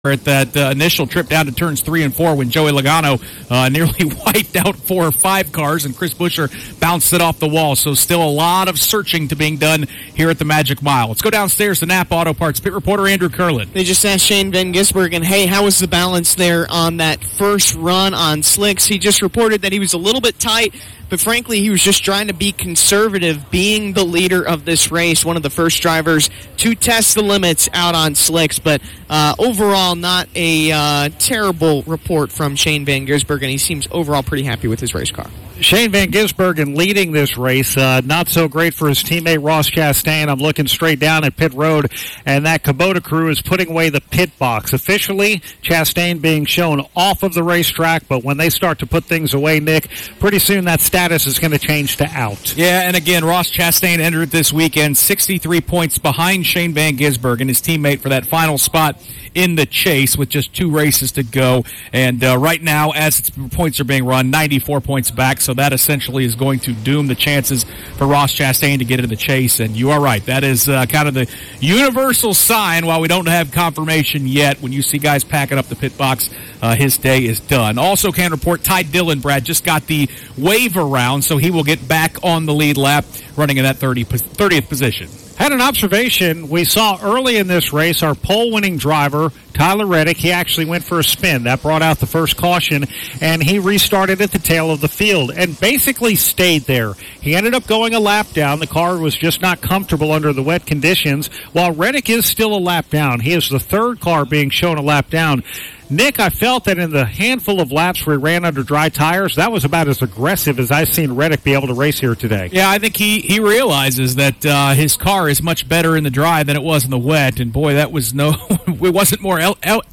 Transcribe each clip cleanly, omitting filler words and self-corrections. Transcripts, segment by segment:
at that initial trip down to turns 3 and 4 when Joey Logano nearly wiped out 4 or 5 cars and Chris Buescher bounced it off the wall. So still a lot of searching to being done here at the Magic Mile. Let's go downstairs to Napa Auto Parts. Pit reporter Andrew Curlin. They just asked Shane Van Gisbergen, hey, how was the balance there on that first run on slicks? He just reported that he was a little bit tight, but frankly, he was just trying to be conservative, being the leader of this race, one of the first drivers to test the limits out on slicks. But overall, not a terrible report from Shane Van Gisbergen. He seems overall pretty happy with his race car. Shane Van Gisbergen leading this race. Not so great for his teammate Ross Chastain. I'm looking straight down at pit road, and that Kubota crew is putting away the pit box. Officially, Chastain being shown off of the racetrack, but when they start to put things away, Nick, pretty soon that status is going to change to out. Yeah, and again, Ross Chastain entered this weekend 63 points behind Shane Van Gisbergen, his teammate, for that final spot in the chase with just 2 races to go. And right now, as points are being run, 94 points back, so that essentially is going to doom the chances for Ross Chastain to get into the chase. And you are right, that is kind of the universal sign, while we don't have confirmation yet, when you see guys packing up the pit box, his day is done. Also can report Ty Dillon, Brad, just got the waiver round, so he will get back on the lead lap, running in that 30th position. Had an observation we saw early in this race. Our pole-winning driver, Tyler Reddick, he actually went for a spin. That brought out the first caution, and he restarted at the tail of the field and basically stayed there. He ended up going a lap down. The car was just not comfortable under the wet conditions, while Reddick is still a lap down. He is the third car being shown a lap down. Nick, I felt that in the handful of laps where he ran under dry tires, that was about as aggressive as I've seen Reddick be able to race here today. Yeah, I think he realizes that his car is much better in the dry than it was in the wet, and boy, that was it wasn't more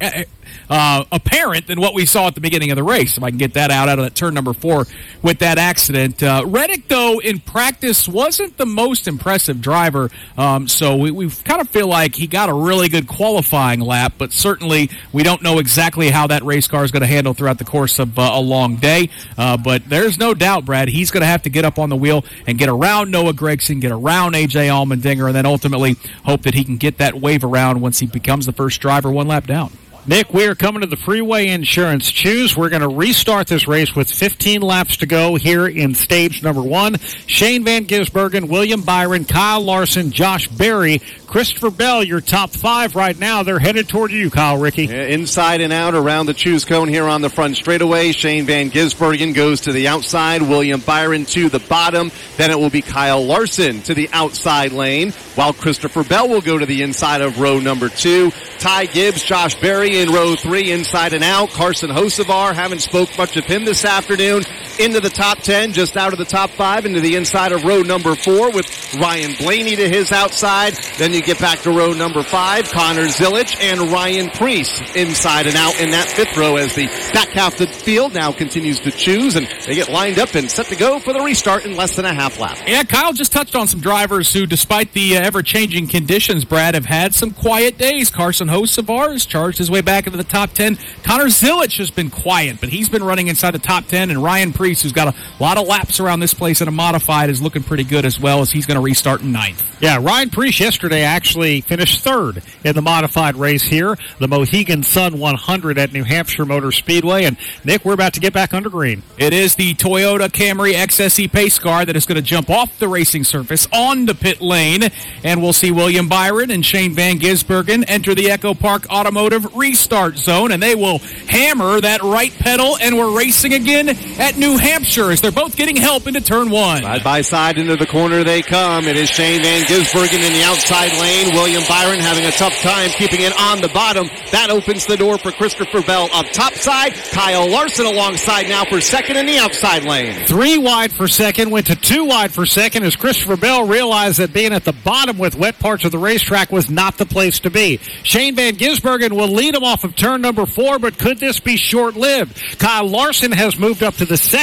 apparent than what we saw at the beginning of the race, if I can get that out of that turn number 4 with that accident. Reddick, though, in practice wasn't the most impressive driver, so we kind of feel like he got a really good qualifying lap, but certainly we don't know exactly how that race car is going to handle throughout the course of a long day. But there's no doubt, Brad, he's going to have to get up on the wheel and get around Noah Gragson, get around A.J. Allmendinger, and then ultimately hope that he can get that wave around once he becomes the first driver 1 lap down. Nick, we are coming to the Freeway Insurance Choose. We're going to restart this race with 15 laps to go here in stage number 1. Shane Van Gisbergen, William Byron, Kyle Larson, Josh Berry, Christopher Bell, your top 5 right now. They're headed toward you, Kyle Rickey. Yeah, inside and out around the choose cone here on the front straightaway. Shane Van Gisbergen goes to the outside. William Byron to the bottom. Then it will be Kyle Larson to the outside lane, while Christopher Bell will go to the inside of row number 2. Ty Gibbs, Josh Berry in row 3, inside and out. Carson Hocevar, haven't spoke much of him this afternoon. Into the top 10, just out of the top 5, into the inside of row number 4 with Ryan Blaney to his outside. Then you get back to row number 5, Connor Zilic and Ryan Preece inside and out in that 5th row as the back half of the field now continues to choose, and they get lined up and set to go for the restart in less than a half lap. Yeah, Kyle just touched on some drivers who, despite the ever-changing conditions, Brad, have had some quiet days. Carson Hocevar has charged his way back into the top 10. Connor Zilic has been quiet, but he's been running inside the top 10, and Ryan Preece, who's got a lot of laps around this place in a modified, is looking pretty good as well, as he's going to restart in 9th. Yeah, Ryan Preece yesterday actually finished 3rd in the modified race here, the Mohegan Sun 100 at New Hampshire Motor Speedway. And Nick, we're about to get back under green. It is the Toyota Camry XSE pace car that is going to jump off the racing surface onto pit lane, and we'll see William Byron and Shane Van Gisbergen enter the Echo Park Automotive restart zone, and they will hammer that right pedal, and we're racing again at New Hampshire as they're both getting help into turn 1. Side by side into the corner they come. It is Shane Van Gisbergen in the outside lane. William Byron having a tough time keeping it on the bottom. That opens the door for Christopher Bell up top side. Kyle Larson alongside now for 2nd in the outside lane. 3 wide for 2nd, went to 2 wide for 2nd as Christopher Bell realized that being at the bottom with wet parts of the racetrack was not the place to be. Shane Van Gisbergen will lead him off of turn number 4, but could this be short-lived? Kyle Larson has moved up to the 2nd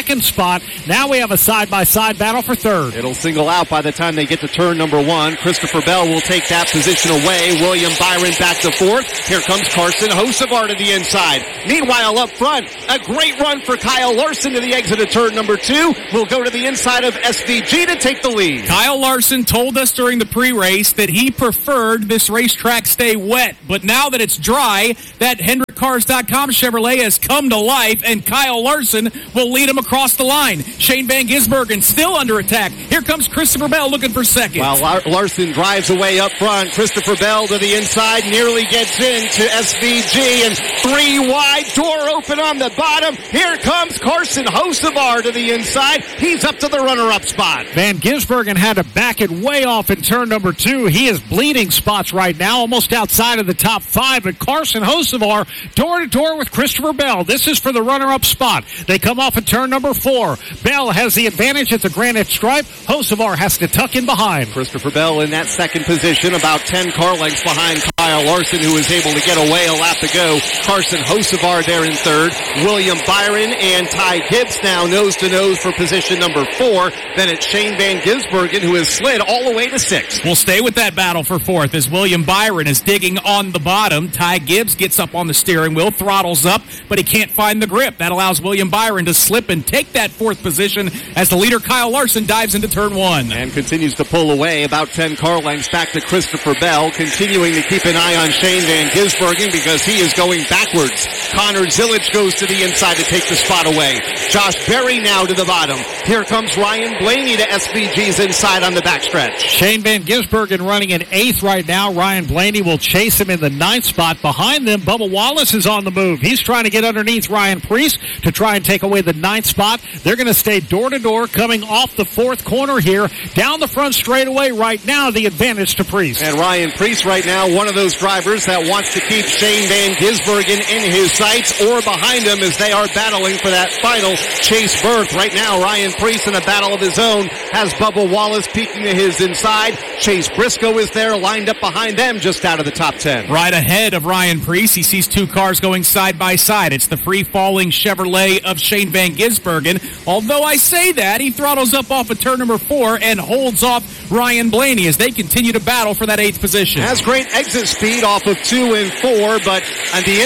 second spot. Now we have a side-by-side battle for third. It'll single out by the time they get to turn number 1. Christopher Bell will take that position away. William Byron back to fourth. Here comes Carson Hocevar to the inside. Meanwhile, up front, a great run for Kyle Larson to the exit of turn number 2. Will go to the inside of SVG to take the lead. Kyle Larson told us during the pre-race that he preferred this racetrack stay wet, but now that it's dry, that HendrickCars.com Chevrolet has come to life, and Kyle Larson will lead him across the line. Shane Van Gisbergen still under attack. Here comes Christopher Bell looking for second. While Larson drives away up front, Christopher Bell to the inside, nearly gets into SVG, and 3 wide, door open on the bottom. Here comes Carson Hocevar to the inside. He's up to the runner-up spot. Van Gisbergen had to back it way off in turn number 2. He is bleeding spots right now, almost outside of the top 5. But Carson Hocevar door-to-door with Christopher Bell. This is for the runner-up spot. They come off at turn number 4. Bell has the advantage at the granite stripe. Hocevar has to tuck in behind. Christopher Bell in that second position, about 10 car lengths behind Kyle Larson, who was able to get away a lap to go. Carson Hocevar there in third. William Byron and Ty Gibbs now nose-to-nose for position number 4. Then it's Shane Van Gisbergen, who has slid all the way to 6th. We'll stay with that battle for fourth as William Byron is digging on the bottom. Ty Gibbs gets up on the steering wheel, throttles up, but he can't find the grip. That allows William Byron to slip and take that fourth position as the leader Kyle Larson dives into turn 1. And continues to pull away about 10 car lengths back to Christopher Bell, continuing to keep an eye on Shane Van Gisbergen because he is going backwards. Connor Zilic goes to the inside to take the spot away. Josh Berry now to the bottom. Here comes Ryan Blaney to SVG's inside on the backstretch. Shane Van Gisbergen running in 8th right now. Ryan Blaney will chase him in the 9th spot. Behind them, Bubba Wallace is on the move. He's trying to get underneath Ryan Preece to try and take away the 9th spot. They're going to stay door-to-door coming off the 4th corner here. Down the front straightaway right now, the advantage to Preece. And Ryan Preece right now, one of those drivers that wants to keep Shane Van Gisbergen in his sights or behind him as they are battling for that final chase berth. Right now, Ryan Preece in a battle of his own has Bubba Wallace peeking to his inside. Chase Briscoe is there, lined up behind them, just out of the top 10. Right ahead of Ryan Preece, he sees 2 cars going side by side. It's the free-falling Chevrolet of Shane Van Gisbergen. Although I say that, he throttles up off of turn number 4 and holds off Ryan Blaney as they continue to battle for that 8th position. Has great exit speed off of 2 and 4, but on the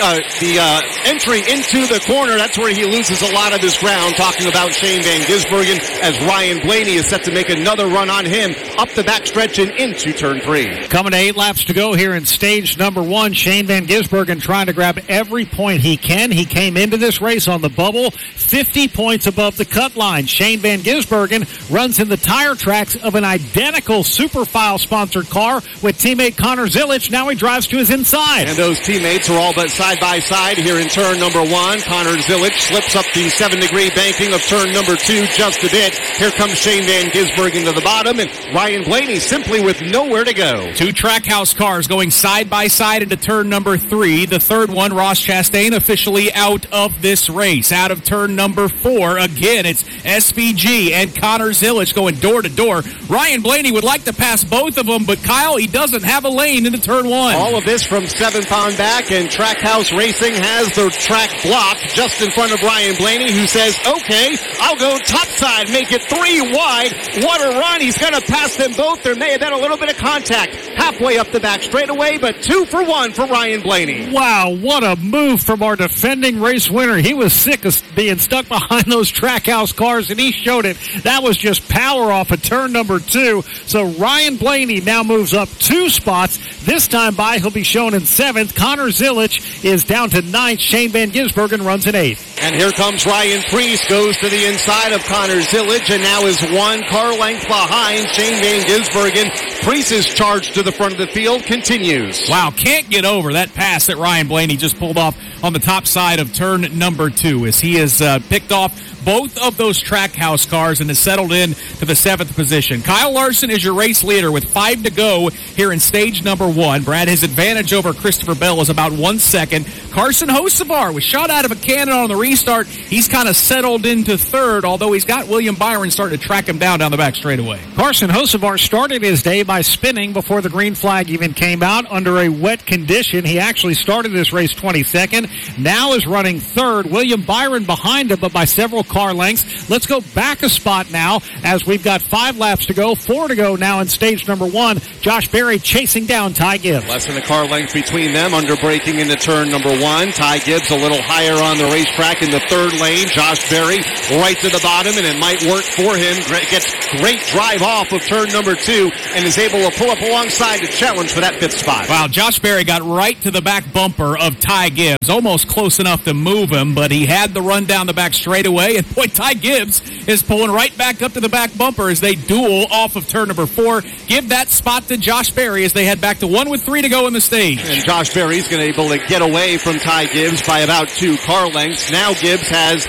entry into the corner, that's where he loses a lot of his ground. Talking about Shane Van Gisbergen as Ryan Blaney is set to make another run on him up the backstretch and into turn 3. Coming to 8 laps to go here in stage number 1. Shane Van Gisbergen trying to grab every point he can. He came into this race on the bubble 50 points above the cut line. Shane Van Gisbergen runs in the tire tracks of an identical Superfile sponsored car with teammate Connor Zilic. Now he drives to his inside. And those teammates are all but side by side here in turn number 1. Connor Zilic slips up the 7-degree banking of turn number 2 just a bit. Here comes Shane Van Gisbergen to the bottom, and Ryan Blaney simply with nowhere to go. 2 Trackhouse cars going side by side into turn number 3. The third one, Ross Chastain, officially out of this race. Out of turn number 4. Again, it's SVG and Connor Zilic going door to door. Ryan Blaney would like to pass both of them, but Kyle, he doesn't have a lane into turn 1. All of this from 7th on back, and Trackhouse Racing has the track blocked just in front of Ryan Blaney, who says, okay, I'll go topside, make it 3 wide. What a run. He's going to pass them both. There may have been a little bit of contact halfway up the back straightaway, but 2 for 1 for Ryan Blaney. Wow, what a move from our defending race winner. He was sick of being stuck behind those Trackhouse cars, and he showed it. That was just power off of turn number 2. So Ryan Blaney now moves up 2 spots. This time by, he'll be shown in 7th. Connor Zilic is down to 9th. Shane Van Gisbergen runs in 8th. And here comes Ryan Preece, goes to the inside of Connor Zilic, and now is 1 car length behind Shane Van Gisbergen. Preece's charge to the front of the field continues. Wow, can't get over that pass that Ryan Blaney just pulled off on the top side of turn number 2 as he has picked off both of those Trackhouse cars and has settled in to the 7th position. Kyle Larson is your race leader with 5 to go here in stage number 1. Brad, his advantage over Christopher Bell is about 1 second. Carson Hocevar was shot out of a cannon on the restart. restart, he's kind of settled into third, although he's got William Byron starting to track him down the back straightaway. Carson Hocevar started his day by spinning before the green flag even came out under a wet condition. He actually started this race 22nd, now is running third. William Byron behind him, but by several car lengths. Let's go back a spot now as we've got 5 laps to go, 4 to go now in stage number 1. Josh Berry chasing down Ty Gibbs. Less than a car length between them, under braking into turn number 1. Ty Gibbs a little higher on the racetrack in the third lane. Josh Berry right to the bottom, and it might work for him. Gets great drive off of turn number 2 and is able to pull up alongside to challenge for that 5th spot. Wow, Josh Berry got right to the back bumper of Ty Gibbs, almost close enough to move him, but he had the run down the back straightaway, and boy, Ty Gibbs is pulling right back up to the back bumper as they duel off of turn number 4. Give that spot to Josh Berry as they head back to 1 with 3 to go in the stage. And Josh Berry's going to be able to get away from Ty Gibbs by about 2 car lengths. Now Gibbs has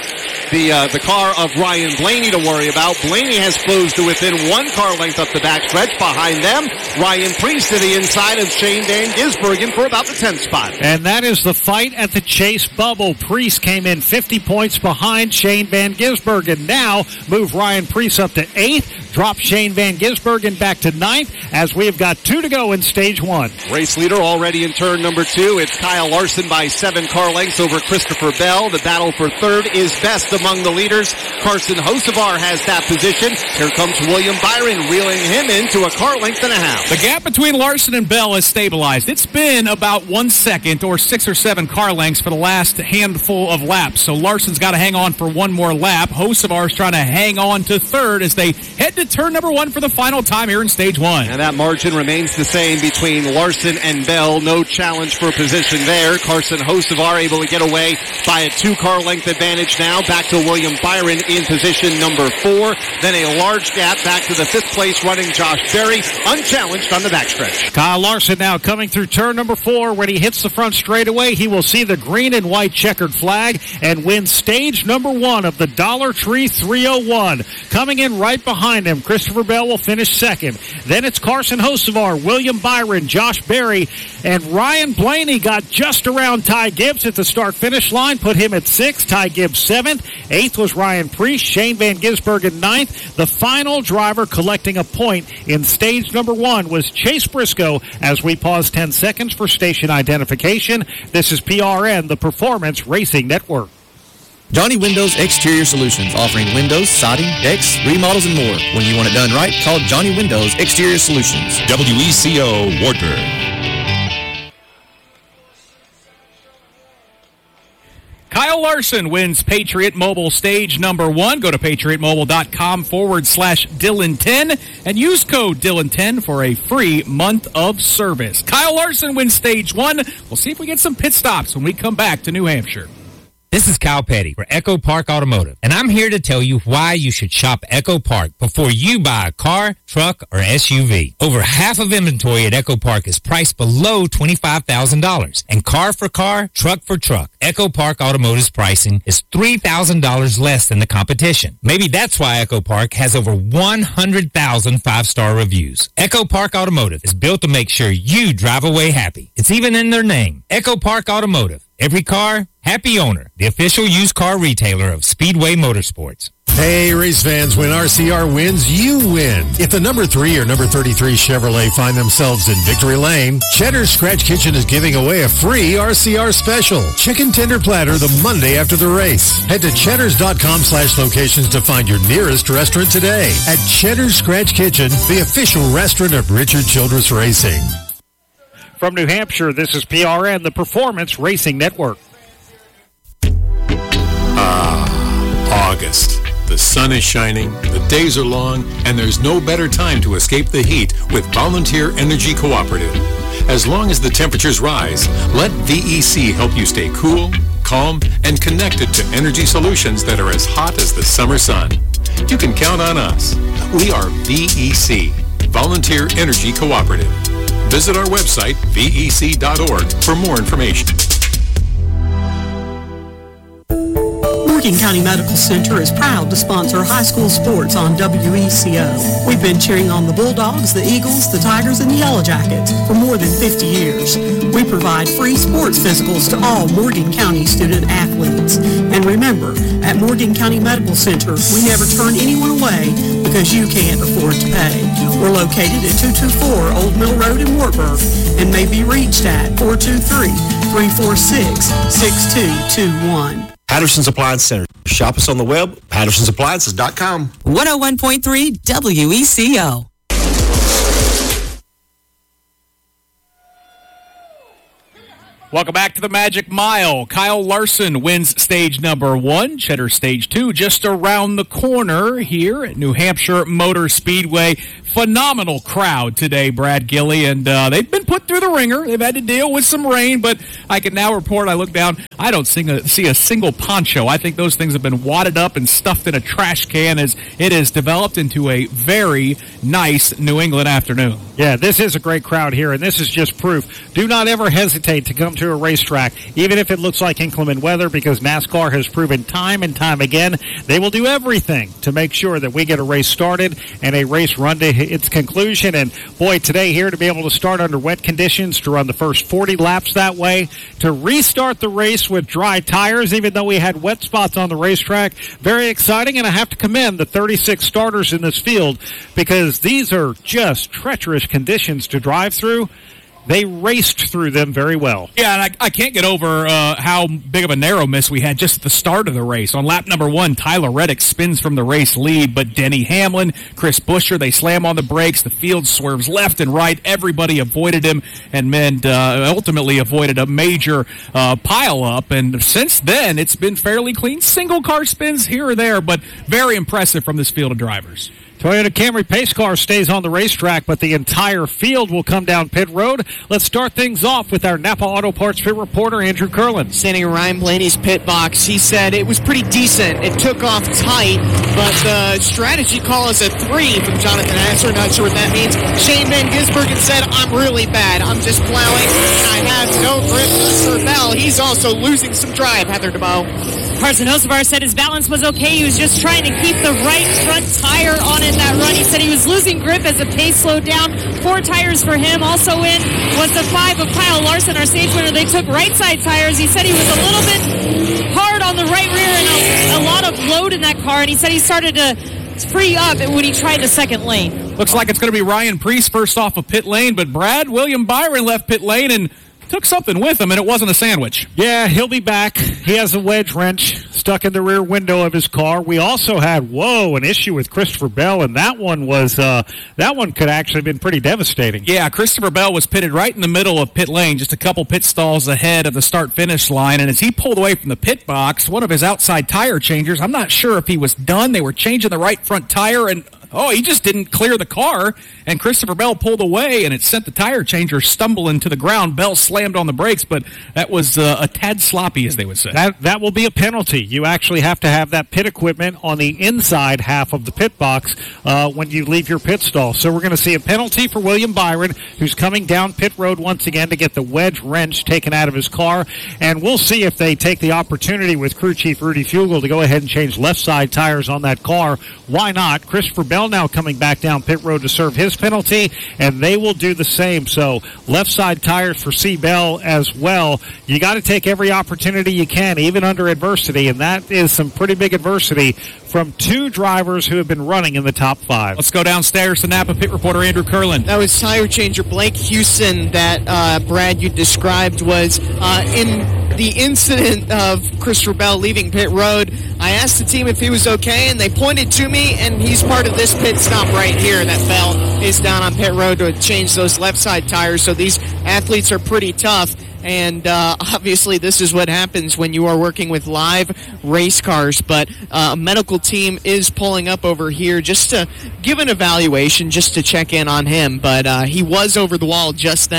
the car of Ryan Blaney to worry about. Blaney has closed to within 1 car length up the backstretch. Behind them, Ryan Preece to the inside of Shane Van Gisbergen for about the 10th spot. And that is the fight at the Chase bubble. Preece came in 50 points behind Shane Van Gisbergen. Now move Ryan Preece up to 8th, drop Shane Van Gisbergen back to 9th as we have got 2 to go in stage 1. Race leader already in turn number 2. It's Kyle Larson by 7 car lengths over Christopher Bell. The battle for third is best among the leaders. Carson Hocevar has that position. Here comes William Byron, reeling him into a car length and a half. The gap between Larson and Bell has stabilized. It's been about 1 second or 6 or 7 car lengths for the last handful of laps. So Larson's got to hang on for 1 more lap. Hocevar's trying to hang on to third as they head to turn number 1 for the final time here in stage 1. And that margin remains the same between Larson and Bell. No challenge for position there. Carson Hocevar able to get away by a 2 car length advantage now. Back to William Byron in position number 4. Then a large gap back to the 5th place running Josh Berry, unchallenged on the backstretch. Kyle Larson now coming through turn number 4. When he hits the front straightaway, he will see the green and white checkered flag and win stage number 1 of the Dollar Tree 301. Coming in right behind him, Christopher Bell will finish 2nd. Then it's Carson Hocevar, William Byron, Josh Berry, and Ryan Blaney got just around Ty Gibbs at the start-finish line, put him at 6th, Ty Gibbs 7th. 8th was Ryan Preece, Shane Van Gisbergen 9th. The final driver collecting a point in stage number 1 was Chase Briscoe as we pause 10 seconds for station identification. This is PRN, the Performance Racing Network. Johnny Windows Exterior Solutions, offering windows, siding, decks, remodels, and more. When you want it done right, call Johnny Windows Exterior Solutions. WECO Wartburg. Kyle Larson wins Patriot Mobile stage number 1. Go to patriotmobile.com/Dylan10 and use code Dylan10 for a free month of service. Kyle Larson wins stage 1. We'll see if we get some pit stops when we come back to New Hampshire. This is Kyle Petty for Echo Park Automotive, and I'm here to tell you why you should shop Echo Park before you buy a car, truck, or SUV. Over half of inventory at Echo Park is priced below $25,000, and car for car, truck for truck. Echo Park Automotive's pricing is $3,000 less than the competition. Maybe that's why Echo Park has over 100,000 five-star reviews. Echo Park Automotive is built to make sure you drive away happy. It's even in their name, Echo Park Automotive. Every car, happy owner. The official used car retailer of Speedway Motorsports. Hey, race fans, when RCR wins, you win. If the number 3 or number 33 Chevrolet find themselves in victory lane, Cheddar's Scratch Kitchen is giving away a free RCR special. Chicken tender platter the Monday after the race. Head to cheddars.com/locations to find your nearest restaurant today. At Cheddar's Scratch Kitchen, the official restaurant of Richard Childress Racing. From New Hampshire, this is PRN, the Performance Racing Network. August. The sun is shining, the days are long, and there's no better time to escape the heat with Volunteer Energy Cooperative. As long as the temperatures rise, let VEC help you stay cool, calm, and connected to energy solutions that are as hot as the summer sun. You can count on us. We are VEC, Volunteer Energy Cooperative. Visit our website, vec.org, for more information. Morgan County Medical Center is proud to sponsor high school sports on WECO. We've been cheering on the Bulldogs, the Eagles, the Tigers, and the Yellow Jackets for more than 50 years. We provide free sports physicals to all Morgan County student athletes. And remember, at Morgan County Medical Center, we never turn anyone away because you can't afford to pay. We're located at 224 Old Mill Road in Wartburg and may be reached at 423-346-6221. Patterson's Appliance Center. Shop us on the web, pattersonsappliances.com. 101.3 WECO. Welcome back to the Magic Mile. Kyle Larson wins stage number 1, Cheddar stage 2, just around the corner here at New Hampshire Motor Speedway. Phenomenal crowd today, Brad Gilly, and they've been put through the ringer. They've had to deal with some rain, but I can now report, I look down, I don't see a single poncho. I think those things have been wadded up and stuffed in a trash can as it has developed into a very nice New England afternoon. Yeah, this is a great crowd here, and this is just proof. Do not ever hesitate to come to a racetrack, even if it looks like inclement weather, because NASCAR has proven time and time again they will do everything to make sure that we get a race started and a race run to its conclusion. And boy, today here to be able to start under wet conditions, to run the first 40 laps that way, to restart the race with dry tires, even though we had wet spots on the racetrack, very exciting. And I have to commend the 36 starters in this field, because these are just treacherous conditions to drive through. They raced through them very well. Yeah, and I can't get over how big of a narrow miss we had just at the start of the race. On lap number 1, Tyler Reddick spins from the race lead, but Denny Hamlin, Chris Buescher, they slam on the brakes. The field swerves left and right. Everybody avoided him and ultimately avoided a major pile-up. And since then, it's been fairly clean. Single car spins here or there, but very impressive from this field of drivers. Toyota Camry pace car stays on the racetrack, but the entire field will come down pit road. Let's start things off with our Napa Auto Parts pit reporter, Andrew Curlin. Standing in Ryan Blaney's pit box, he said it was pretty decent. It took off tight, but the strategy call is a 3 from Jonathan Asser. Not sure what that means. Shane Van Gisbergen said, I'm really bad. I'm just plowing, and I have no grip. Christopher Bell, he's also losing some drive. Heather DeBow. Carson Hocevar said his balance was okay. He was just trying to keep the right front tire on in that run. He said he was losing grip as the pace slowed down. 4 tires for him. Also in was the 5 of Kyle Larson, our stage winner. They took right side tires. He said he was a little bit hard on the right rear and a lot of load in that car. And he said he started to free up when he tried the second lane. Looks like it's going to be Ryan Preece first off of pit lane, but William Byron left pit lane and took something with him, and it wasn't a sandwich. Yeah, he'll be back. He has a wedge wrench stuck in the rear window of his car. We also had, an issue with Christopher Bell, and that one could actually have been pretty devastating. Yeah, Christopher Bell was pitted right in the middle of pit lane, just a couple pit stalls ahead of the start-finish line, and as he pulled away from the pit box, one of his outside tire changers, I'm not sure if he was done. They were changing the right front tire, and he just didn't clear the car, and Christopher Bell pulled away, and it sent the tire changer stumbling to the ground. Bell slammed on the brakes, but that was a tad sloppy, as they would say. That will be a penalty. You actually have to have that pit equipment on the inside half of the pit box when you leave your pit stall. So we're going to see a penalty for William Byron, who's coming down pit road once again to get the wedge wrench taken out of his car, and we'll see if they take the opportunity with crew chief Rudy Fugel to go ahead and change left side tires on that car. Why not? Christopher Bell now coming back down pit road to serve his penalty, and they will do the same. So left side tires for C. Bell as well. You got to take every opportunity you can, even under adversity, and that is some pretty big adversity from 2 drivers who have been running in the top 5. Let's go downstairs to Napa pit reporter Andrew Curlin. That was tire changer Blake Houston that, Brad, you described was in the incident of Christopher Bell leaving pit road. I asked the team if he was okay, and they pointed to me, and he's part of this pit stop right here. That Bell is down on pit road to change those left side tires, so these athletes are pretty tough. And obviously this is what happens when you are working with live race cars. But a medical team is pulling up over here just to give an evaluation, just to check in on him. But he was over the wall just then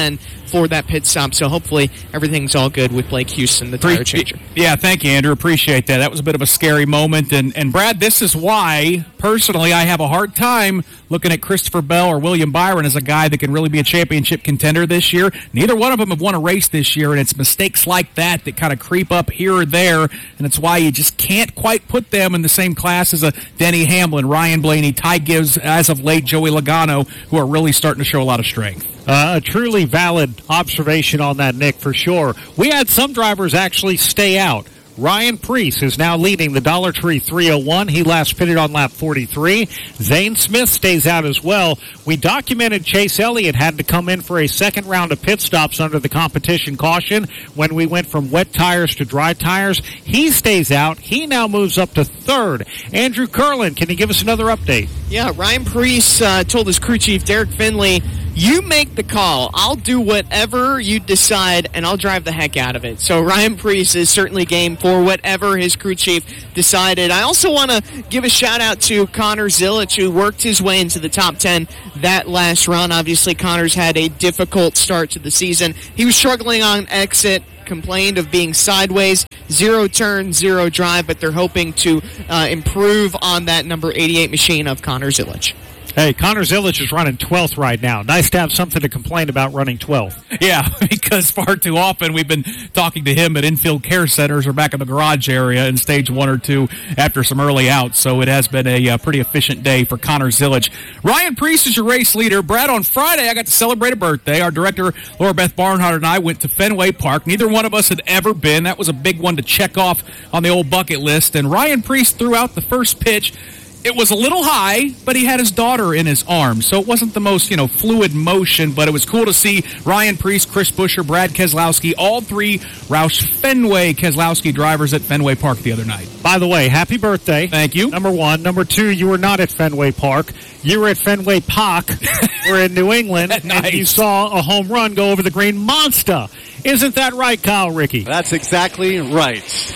for that pit stop. So hopefully everything's all good with Blake Houston, the tire changer. Yeah, thank you, Andrew. Appreciate that. That was a bit of a scary moment. And Brad, this is why, personally, I have a hard time looking at Christopher Bell or William Byron as a guy that can really be a championship contender this year. Neither one of them have won a race this year, and it's mistakes like that kind of creep up here or there, and it's why you just can't quite put them in the same class as a Denny Hamlin, Ryan Blaney, Ty Gibbs, as of late, Joey Logano, who are really starting to show a lot of strength. A truly valid observation on that, Nick, for sure. We had some drivers actually stay out. Ryan Preece is now leading the Dollar Tree 301. He last pitted on lap 43. Zane Smith stays out as well. We documented Chase Elliott had to come in for a second round of pit stops under the competition caution when we went from wet tires to dry tires. He stays out. He now moves up to third. Andrew Curlin, can you give us another update? Yeah, Ryan Preece told his crew chief, Derek Finley, you make the call. I'll do whatever you decide, and I'll drive the heck out of it. So Ryan Preece is certainly game for whatever his crew chief decided. I also want to give a shout-out to Connor Zilic, who worked his way into the top 10 that last run. Obviously, Connor's had a difficult start to the season. He was struggling on exit, complained of being sideways, 0 turn, 0 drive, but they're hoping to improve on that number 88 machine of Connor Zilic. Hey, Connor Zilic is running 12th right now. Nice to have something to complain about running 12th. Yeah, because far too often we've been talking to him at infield care centers or back in the garage area in stage 1 or 2 after some early outs. So it has been a pretty efficient day for Connor Zilic. Ryan Preece is your race leader. Brad, on Friday I got to celebrate a birthday. Our director, Laura Beth Barnhart, and I went to Fenway Park. Neither one of us had ever been. That was a big one to check off on the old bucket list. And Ryan Preece threw out the first pitch. It was a little high, but he had his daughter in his arms, so it wasn't the most, fluid motion, but it was cool to see Ryan Preece, Chris Buescher, Brad Keselowski, all three Roush Fenway Keselowski drivers at Fenway Park the other night. By the way, happy birthday. Thank you. Number one. Number two, you were not at Fenway Park. You were at Fenway Park. We're in New England, Nice. And you saw a home run go over the green monster. Isn't that right, Kyle Rickey? That's exactly right.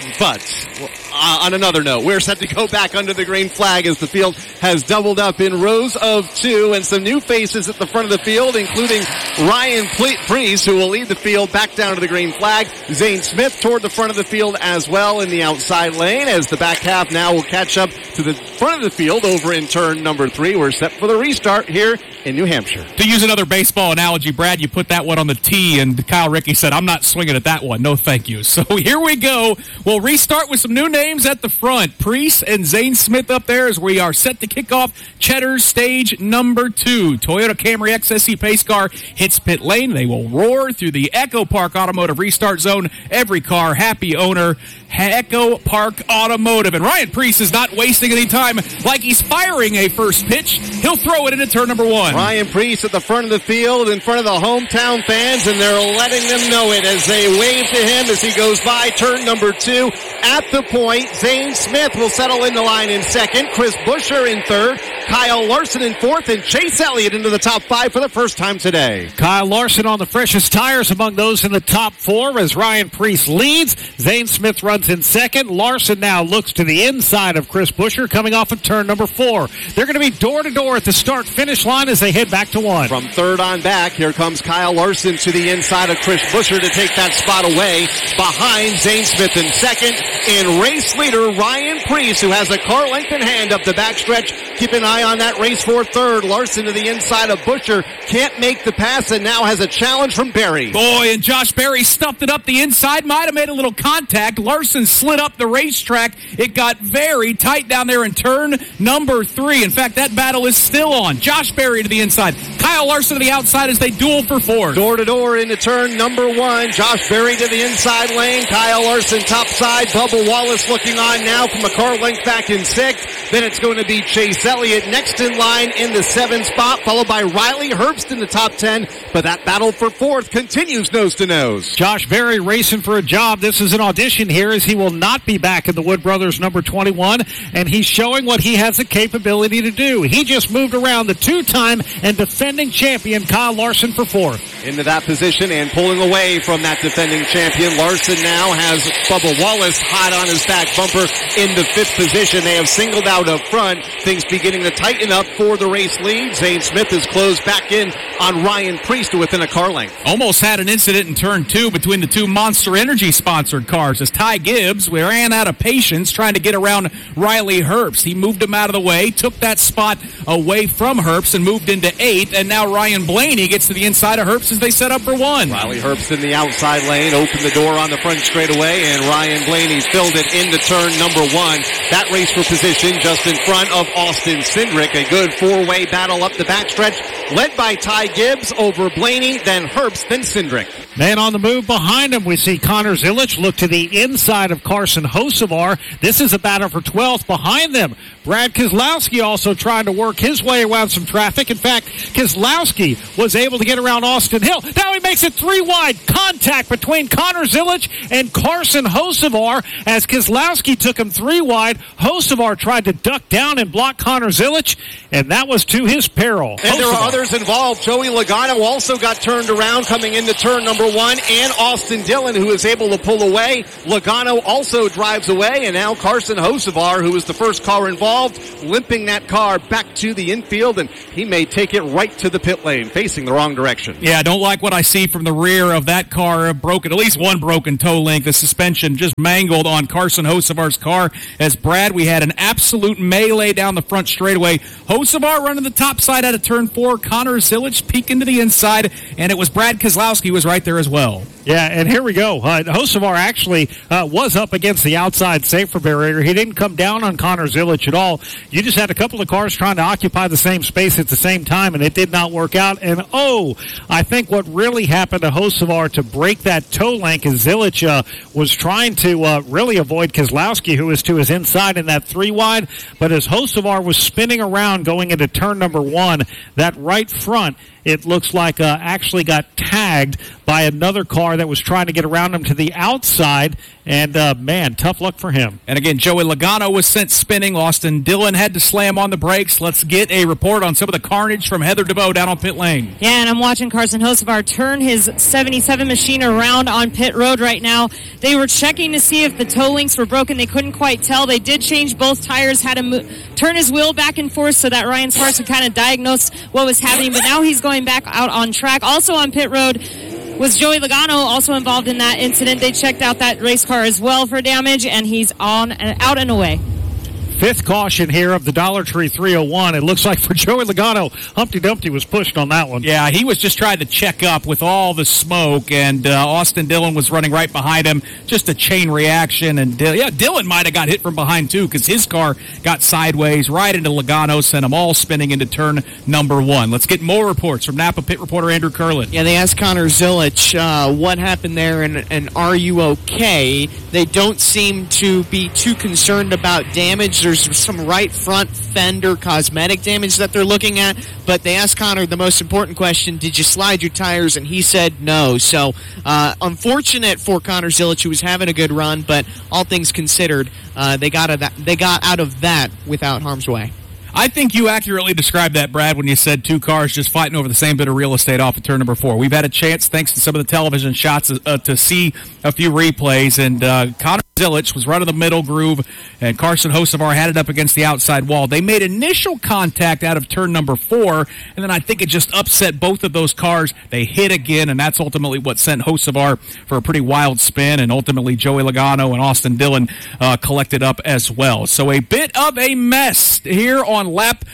But on another note, we're set to go back under the green flag as the field has doubled up in rows of 2 and some new faces at the front of the field, including Ryan Preece, who will lead the field back down to the green flag. Zane Smith toward the front of the field as well in the outside lane as the back half now will catch up to the front of the field over in turn number 3. We're set for the restart here in New Hampshire. To use another baseball analogy, Brad, you put that one on the tee, and Kyle Rickey said, I'm not swinging at that one. No, thank you. So here we go. We'll restart with some new names at the front. Preece and Zane Smith up there as we are set to kick off Cheddar's stage number 2. Toyota Camry XSE pace car hits pit lane. They will roar through the Echo Park Automotive restart zone. Every car, happy owner, Echo Park Automotive. And Ryan Preece is not wasting any time like he's firing a first pitch. He'll throw it into turn number 1. Ryan Preece at the front of the field in front of the hometown fans, and they're letting them know it as they wave to him as he goes by turn number 2. At the point, Zane Smith will settle in the line in second, Chris Buescher in third, Kyle Larson in fourth, and Chase Elliott into the top 5 for the first time today. Kyle Larson on the freshest tires among those in the top 4 as Ryan Preece leads. Zane Smith runs in second. Larson now looks to the inside of Chris Buescher coming off of turn number 4. They're going to be door-to-door at the start-finish line as they head back to 1. From third on back, here comes Kyle Larson to the inside of Chris Buescher to take that spot away behind Zane Smith in second. And race leader Ryan Preece, who has a car length in hand up the backstretch. Keep an eye on that race for third. Larson to the inside of Buescher. Can't make the pass and now has a challenge from Berry. Boy, and Josh Berry stuffed it up the inside. Might have made a little contact. Larson slid up the racetrack. It got very tight down there in turn number 3. In fact, that battle is still on. Josh Berry to the inside. Kyle Larson to the outside as they duel for 4th. Door to door into turn number 1. Josh Berry to the inside lane. Kyle Larson top side. Bubba Wallace looking on now from a car length back in 6th. Then it's going to be Chase Elliott next in line in the 7th spot, followed by Riley Herbst in the top 10. But that battle for 4th continues nose to nose. Josh Berry racing for a job. This is an audition here as he will not be back in the Wood Brothers number 21, and he's showing what he has the capability to do. He just moved around the 2-time and defending defending champion Kyle Larson for fourth. Into that position and pulling away from that defending champion. Larson now has Bubba Wallace hot on his back bumper in the fifth position. They have singled out up front. Things beginning to tighten up for the race lead. Zane Smith has closed back in on Ryan Priest within a car length. Almost had an incident in turn 2 between the two Monster Energy sponsored cars as Ty Gibbs ran out of patience trying to get around Riley Herbst. He moved him out of the way, took that spot away from Herbst and moved into 8th, and now Ryan Blaney gets to the inside of Herbst as they set up for 1. Riley Herbst in the outside lane, opened the door on the front straightaway, and Ryan Blaney filled it into turn number 1. That race for position just in front of Austin Cindric. A good four-way battle up the backstretch, led by Ty Gibbs over Blaney, then Herbst, then Cindric. Man on the move behind him, we see Connor Zilich look to the inside of Carson Hocevar. This is a battle for 12th behind them. Brad Keselowski also trying to work his way around some traffic. In fact, Keselowski was able to get around Austin Hill. Now he makes it 3 wide. Contact between Connor Zilich and Carson Hocevar as Keselowski took him 3 wide. Hocevar tried to duck down and block Connor Zilich, and that was to his peril. And there are others involved. Joey Logano also got turned around coming into turn number 1, and Austin Dillon, who is able to pull away. Logano also drives away, and now Carson Hocevar, who was the first car involved, limping that car back to the infield, and he may take it right to the pit lane, facing the wrong direction. Yeah, I don't like what I see from the rear of that car. Broken, at least one broken toe link. The suspension just mangled on Carson Hocevar's car. As Brad, we had an absolute melee down the front straightaway. Hocevar running the top side out of turn 4. Connor Zilich peeking to the inside, and it was Brad Keselowski who was right there as well. Yeah, and here we go. Hocevar actually was up against the outside safety barrier. He didn't come down on Connor Zilich at all. You just had a couple of cars trying to occupy the same space at the same time, and it did not work out. And, I think what really happened to Hocevar to break that toe link is Zilich was trying to really avoid Keselowski, who was to his inside in that 3 wide. But as Hocevar was spinning around going into turn number 1, that right front, it looks like actually got tagged by another car that was trying to get around him to the outside. And, man, tough luck for him. And again, Joey Logano was sent spinning. Austin Dillon had to slam on the brakes. Let's get a report on some of the carnage from Heather DeVoe down on pit lane. Yeah, and I'm watching Carson Hocevar turn his 77 machine around on pit road right now. They were checking to see if the toe links were broken. They couldn't quite tell. They did change both tires, had to turn his wheel back and forth so that Ryan Sparks could kind of diagnose what was happening. But now he's going back out on track. Also on pit road was Joey Logano, also involved in that incident. They checked out that race car as well for damage, and he's out and away. 5th caution here of the Dollar Tree 301. It looks like for Joey Logano, Humpty Dumpty was pushed on that one. Yeah, he was just trying to check up with all the smoke, and Austin Dillon was running right behind him. Just a chain reaction, and Dillon might have got hit from behind too, because his car got sideways right into Logano, sent them all spinning into turn number 1. Let's get more reports from Napa pit reporter Andrew Curlin. Yeah, they asked Connor Zilich what happened there, and are you okay? They don't seem to be too concerned about damage. There's some right front fender cosmetic damage that they're looking at, but they asked Connor the most important question, did you slide your tires? And he said no. So unfortunate for Connor Zilich, who was having a good run, but all things considered, they got out of that without harm's way. I think you accurately described that, Brad, when you said 2 cars just fighting over the same bit of real estate off of turn number 4. We've had a chance, thanks to some of the television shots, to see a few replays, and Connor Zilich was right in the middle groove, and Carson Hocevar had it up against the outside wall. They made initial contact out of turn number 4, and then I think it just upset both of those cars. They hit again, and that's ultimately what sent Hocevar for a pretty wild spin, and ultimately Joey Logano and Austin Dillon collected up as well. So a bit of a mess here on lap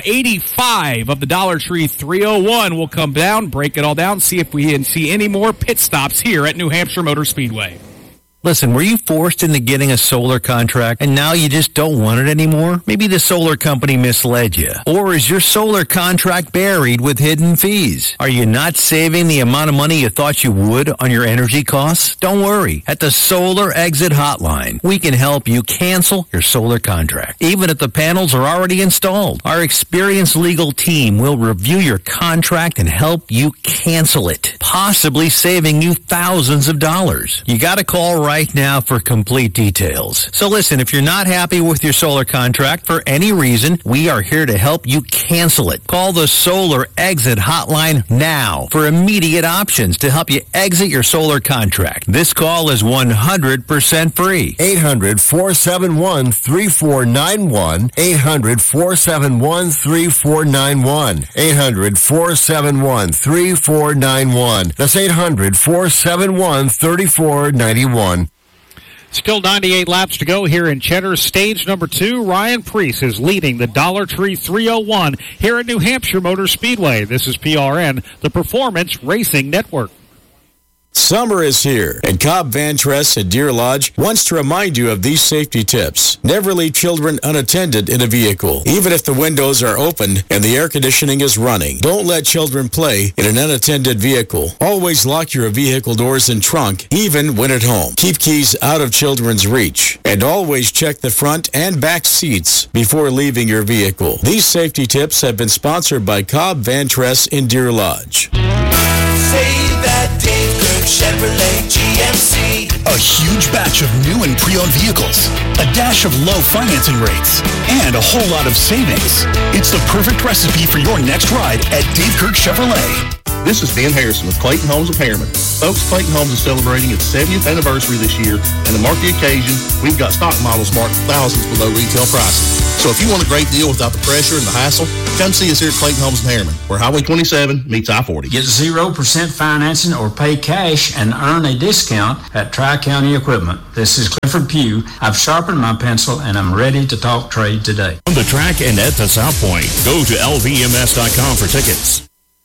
85 of the Dollar Tree 301. We'll come down, break it all down, see if we can see any more pit stops here at New Hampshire Motor Speedway. Listen, were you forced into getting a solar contract and now you just don't want it anymore? Maybe the solar company misled you. Or is your solar contract buried with hidden fees? Are you not saving the amount of money you thought you would on your energy costs? Don't worry. At the Solar Exit Hotline, we can help you cancel your solar contract, even if the panels are already installed. Our experienced legal team will review your contract and help you cancel it, possibly saving you thousands of dollars. You got to call right right now for complete details. So listen, if you're not happy with your solar contract for any reason, we are here to help you cancel it. Call the Solar Exit Hotline now for immediate options to help you exit your solar contract. This call is 100% free. 800-471-3491. 800-471-3491. 800-471-3491. That's 800-471-3491. Still 98 laps to go here in Cheddar. Stage number 2, Ryan Preece is leading the Dollar Tree 301 here at New Hampshire Motor Speedway. This is PRN, the Performance Racing Network. Summer is here, and Cobb Van Tress at Deer Lodge wants to remind you of these safety tips. Never leave children unattended in a vehicle, even if the windows are open and the air conditioning is running. Don't let children play in an unattended vehicle. Always lock your vehicle doors and trunk, even when at home. Keep keys out of children's reach, and always check the front and back seats before leaving your vehicle. These safety tips have been sponsored by Cobb Van Tress in Deer Lodge. Say that Dave Kirk Chevrolet GMC. A huge batch of new and pre-owned vehicles, a dash of low financing rates, and a whole lot of savings. It's the perfect recipe for your next ride at Dave Kirk Chevrolet. This is Ben Harrison with Clayton Homes of Harriman. Folks, Clayton Homes is celebrating its 70th anniversary this year, and to mark the occasion, we've got stock models marked thousands below retail prices. So if you want a great deal without the pressure and the hassle, come see us here at Clayton Homes of Harriman, where Highway 27 meets I-40. Get 0% financing or pay cash and earn a discount at Tri-County Equipment. This is Clifford Pugh. I've sharpened my pencil, and I'm ready to talk trade today. On the track and at the South Point, go to lvms.com for tickets.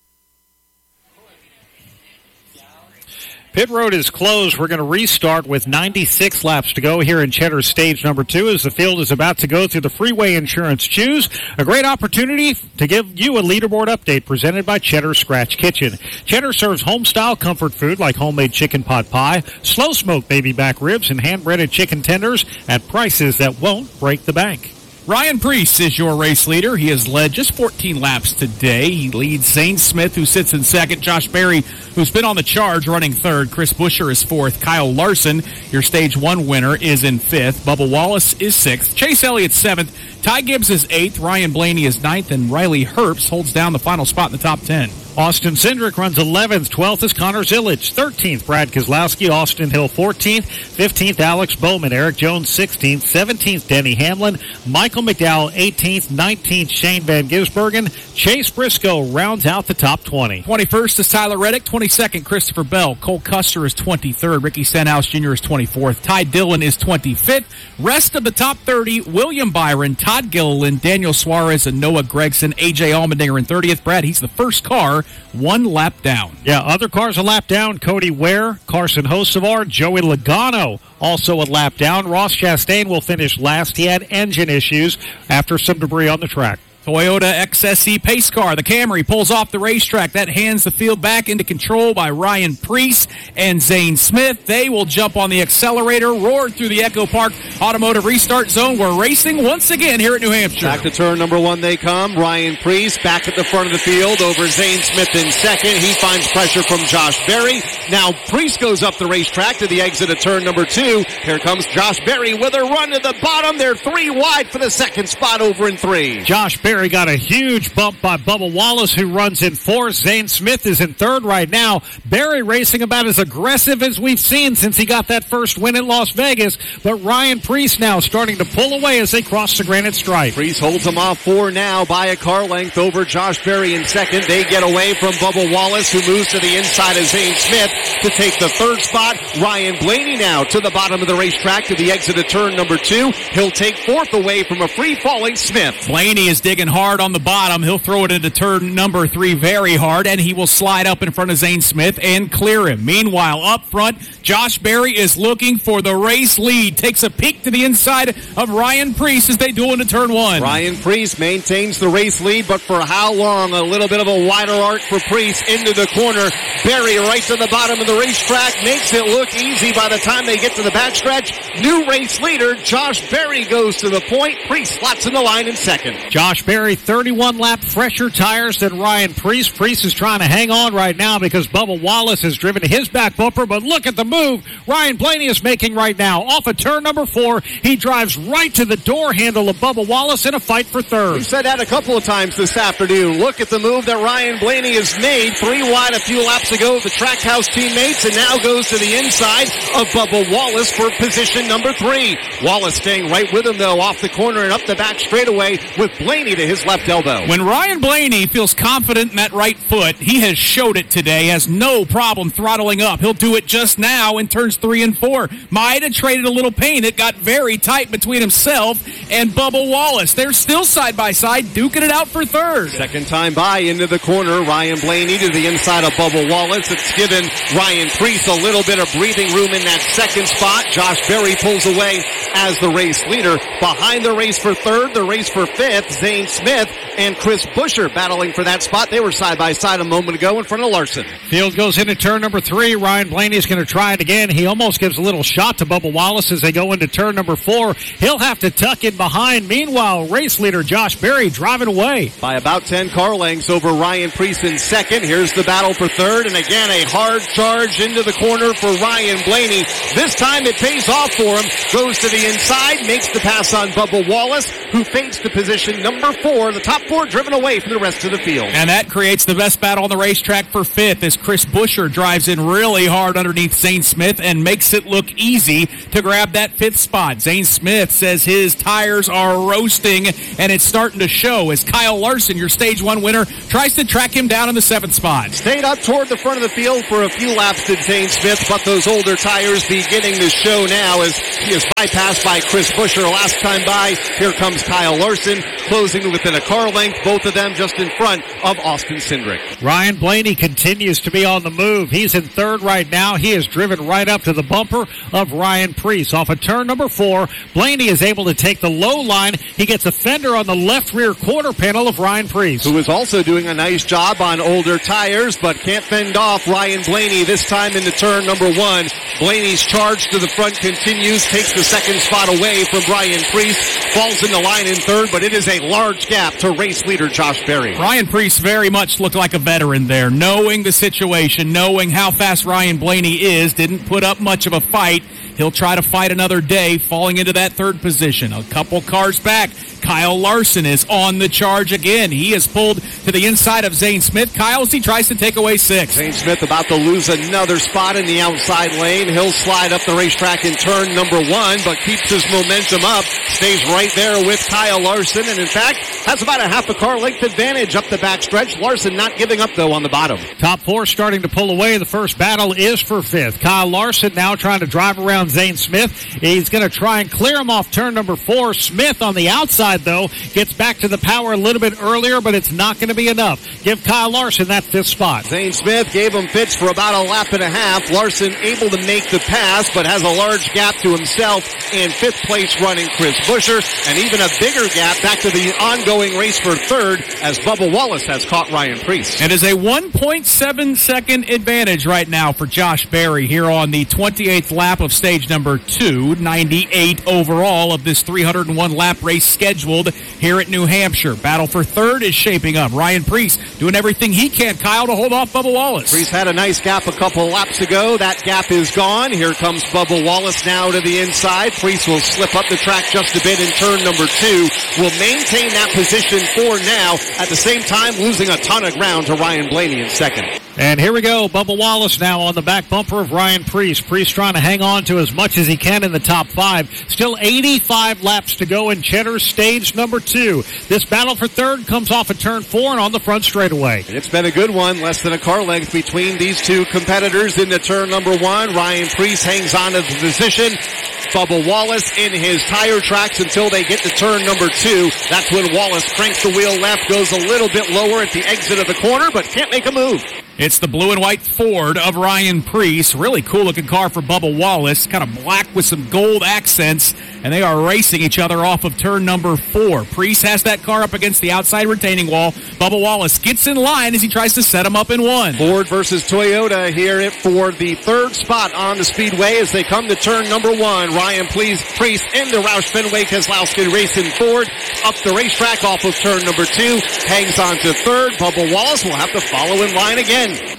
Pit road is closed. We're going to restart with 96 laps to go here in Cheddar Stage number 2 as the field is about to go through the Freeway Insurance Choose. A great opportunity to give you a leaderboard update presented by Cheddar Scratch Kitchen. Cheddar serves home-style comfort food like homemade chicken pot pie, slow-smoked baby back ribs, and hand-breaded chicken tenders at prices that won't break the bank. Ryan Preece is your race leader. He has led just 14 laps today. He leads Zane Smith, who sits in second. Josh Berry, who's been on the charge, running third. Chris Buescher is fourth. Kyle Larson, your Stage 1 winner, is in fifth. Bubba Wallace is sixth. Chase Elliott seventh. Ty Gibbs is eighth. Ryan Blaney is ninth. And Riley Herbst holds down the final spot in the top 10. Austin Cindric runs 11th. 12th is Connor Zillage. 13th, Brad Keselowski. Austin Hill 14th. 15th, Alex Bowman. Eric Jones 16th. 17th, Denny Hamlin. Michael McDowell 18th. 19th, Shane Van Gisbergen. Chase Briscoe rounds out the top 20. 21st is Tyler Reddick. 22nd, Christopher Bell. Cole Custer is 23rd. Ricky Stenhouse Jr. is 24th. Ty Dillon is 25th. Rest of the top 30, William Byron, Todd Gilliland, Daniel Suarez, and Noah Gregson. A.J. Allmendinger in 30th. Brad, he's the first car one lap down. Yeah, other cars a lap down. Cody Ware, Carson Hocevar, Joey Logano also a lap down. Ross Chastain will finish last. He had engine issues after some debris on the track. Toyota XSE pace car, the Camry, pulls off the racetrack. That hands the field back into control by Ryan Preece and Zane Smith. They will jump on the accelerator, roar through the Echo Park Automotive Restart Zone. We're racing once again here at New Hampshire. Back to turn number 1 they come. Ryan Preece back at the front of the field over Zane Smith in second. He finds pressure from Josh Berry. Now Preece goes up the racetrack to the exit of turn number 2. Here comes Josh Berry with a run to the bottom. They're 3 wide for the second spot over in 3. Josh Berry got a huge bump by Bubba Wallace, who runs in 4th. Zane Smith is in 3rd right now. Berry racing about as aggressive as we've seen since he got that first win at Las Vegas. But Ryan Preece now starting to pull away as they cross the granite stripe. Preece holds him off 4 now by a car length over Josh Berry in 2nd. They get away from Bubba Wallace, who moves to the inside of Zane Smith to take the 3rd spot. Ryan Blaney now to the bottom of the racetrack to the exit of turn number 2. He'll take 4th away from a free-falling Smith. Blaney is digging hard on the bottom. He'll throw it into turn number 3 very hard, and he will slide up in front of Zane Smith and clear him. Meanwhile, up front, Josh Berry is looking for the race lead. Takes a peek to the inside of Ryan Preece as they duel into turn 1. Ryan Preece maintains the race lead, but for how long? A little bit of a wider arc for Preece into the corner. Berry right to the bottom of the racetrack makes it look easy by the time they get to the backstretch. New race leader, Josh Berry goes to the point. Preece slots in the line in 2nd. Josh Berry 31 lap fresher tires than Ryan Preece. Preece is trying to hang on right now because Bubba Wallace has driven his back bumper, but look at the move Ryan Blaney is making right now. Off of turn number 4, he drives right to the door handle of Bubba Wallace in a fight for third. We said that a couple of times this afternoon. Look at the move that Ryan Blaney has made. 3 wide a few laps ago with the Trackhouse teammates, and now goes to the inside of Bubba Wallace for position number 3. Wallace staying right with him, though, off the corner and up the back straightaway with Blaney to his left elbow. When Ryan Blaney feels confident in that right foot, he has showed it today, has no problem throttling up. He'll do it just now in turns 3 and 4. Might have traded a little pain. It got very tight between himself and Bubba Wallace. They're still side by side, duking it out for third. Second time by into the corner. Ryan Blaney to the inside of Bubba Wallace. It's given Ryan Preece a little bit of breathing room in that second spot. Josh Berry pulls away as the race leader. Behind the race for third, the race for fifth, Zane Smith and Chris Buescher battling for that spot. They were side by side a moment ago in front of Larson. Field goes into turn number 3. Ryan Blaney's going to try it again. He almost gives a little shot to Bubba Wallace as they go into turn number 4. He'll have to tuck in behind. Meanwhile, race leader Josh Berry driving away by about 10 car lengths over Ryan Preece in second. Here's the battle for third, and again a hard charge into the corner for Ryan Blaney. This time it pays off for him. Goes to the inside, makes the pass on Bubba Wallace, who fades to position number 4. The top 4 driven away from the rest of the field. And that creates the best battle on the racetrack for fifth as Chris Buescher drives in really hard underneath Zane Smith and makes it look easy to grab that fifth spot. Zane Smith says his tires are roasting, and it's starting to show as Kyle Larson, your stage 1 winner, tries to track him down in the 7th spot. Stayed up toward the front of the field for a few laps did Zane Smith, but those older tires beginning to show now as he is bypassed by Chris Buescher. Last time by, here comes Kyle Larson, closing within a car length, both of them just in front of Austin Cindric. Ryan Blaney continues to be on the move. He's in third right now. He is driven right up to the bumper of Ryan Preece. Off of turn number 4, Blaney is able to take the low line. He gets a fender on the left rear quarter panel of Ryan Preece, who is also doing a nice job on older tires, but can't fend off Ryan Blaney this time into turn number 1. Blaney's charge to the front continues, takes the second spot away from Ryan Preece, falls in the line in third, but it is a large gap to race leader Josh Berry. Ryan Preece very much looked like a veteran there, knowing the situation, knowing how fast Ryan Blaney is, didn't put up much of a fight. He'll try to fight another day, falling into that third position. A couple cars back, Kyle Larson is on the charge again. He is pulled to the inside of Zane Smith. Kyle, as he tries to take away 6. Zane Smith about to lose another spot in the outside lane. He'll slide up the racetrack in turn number 1, but keeps his momentum up. Stays right there with Kyle Larson, and in fact, has about a half a car length advantage up the backstretch. Larson not giving up, though, on the bottom. Top 4 starting to pull away. The first battle is for fifth. Kyle Larson now trying to drive around Zane Smith. He's going to try and clear him off turn number 4. Smith on the outside, though, gets back to the power a little bit earlier, but it's not going to be enough. Give Kyle Larson that 5th spot. Zane Smith gave him fits for about a lap and a half. Larson able to make the pass, but has a large gap to himself in 5th place running Chris Buescher, and even a bigger gap back to the ongoing race for third as Bubba Wallace has caught Ryan Preece. It is a 1.7 second advantage right now for Josh Berry here on the 28th lap of stage number 2, 98 overall of this 301 lap race scheduled here at New Hampshire. Battle for third is shaping up. Ryan Preece doing everything he can, Kyle, to hold off Bubba Wallace. Preece had a nice gap a couple laps ago. That gap is gone. Here comes Bubba Wallace now to the inside. Preece will slip up the track just a bit in turn number 2. Will maintain that position for now, at the same time losing a ton of ground to Ryan Blaney in second. And here we go. Bubba Wallace now on the back bumper of Ryan Preece. Preece trying to hang on to as much as he can in the top 5. Still 85 laps to go in Cheddar's stage number 2. This battle for third comes off at turn 4 and on the front straightaway. It's been a good one. Less than a car length between these two competitors into turn number 1. Ryan Preece hangs on to the position. Bubba Wallace in his tire tracks until they get to turn number 2. That's when Wallace cranks the wheel left, goes a little bit lower at the exit of the corner, but can't make a move. It's the blue and white Ford of Ryan Preece. Really cool looking car for Bubba Wallace. Kind of black with some gold accents. And they are racing each other off of turn number 4. Preece has that car up against the outside retaining wall. Bubba Wallace gets in line as he tries to set him up in 1. Ford versus Toyota here for the third spot on the speedway as they come to turn number 1. Ryan Preece into Roush Fenway Keselowski racing Ford up the racetrack off of turn number 2. Hangs on to third. Bubba Wallace will have to follow in line again.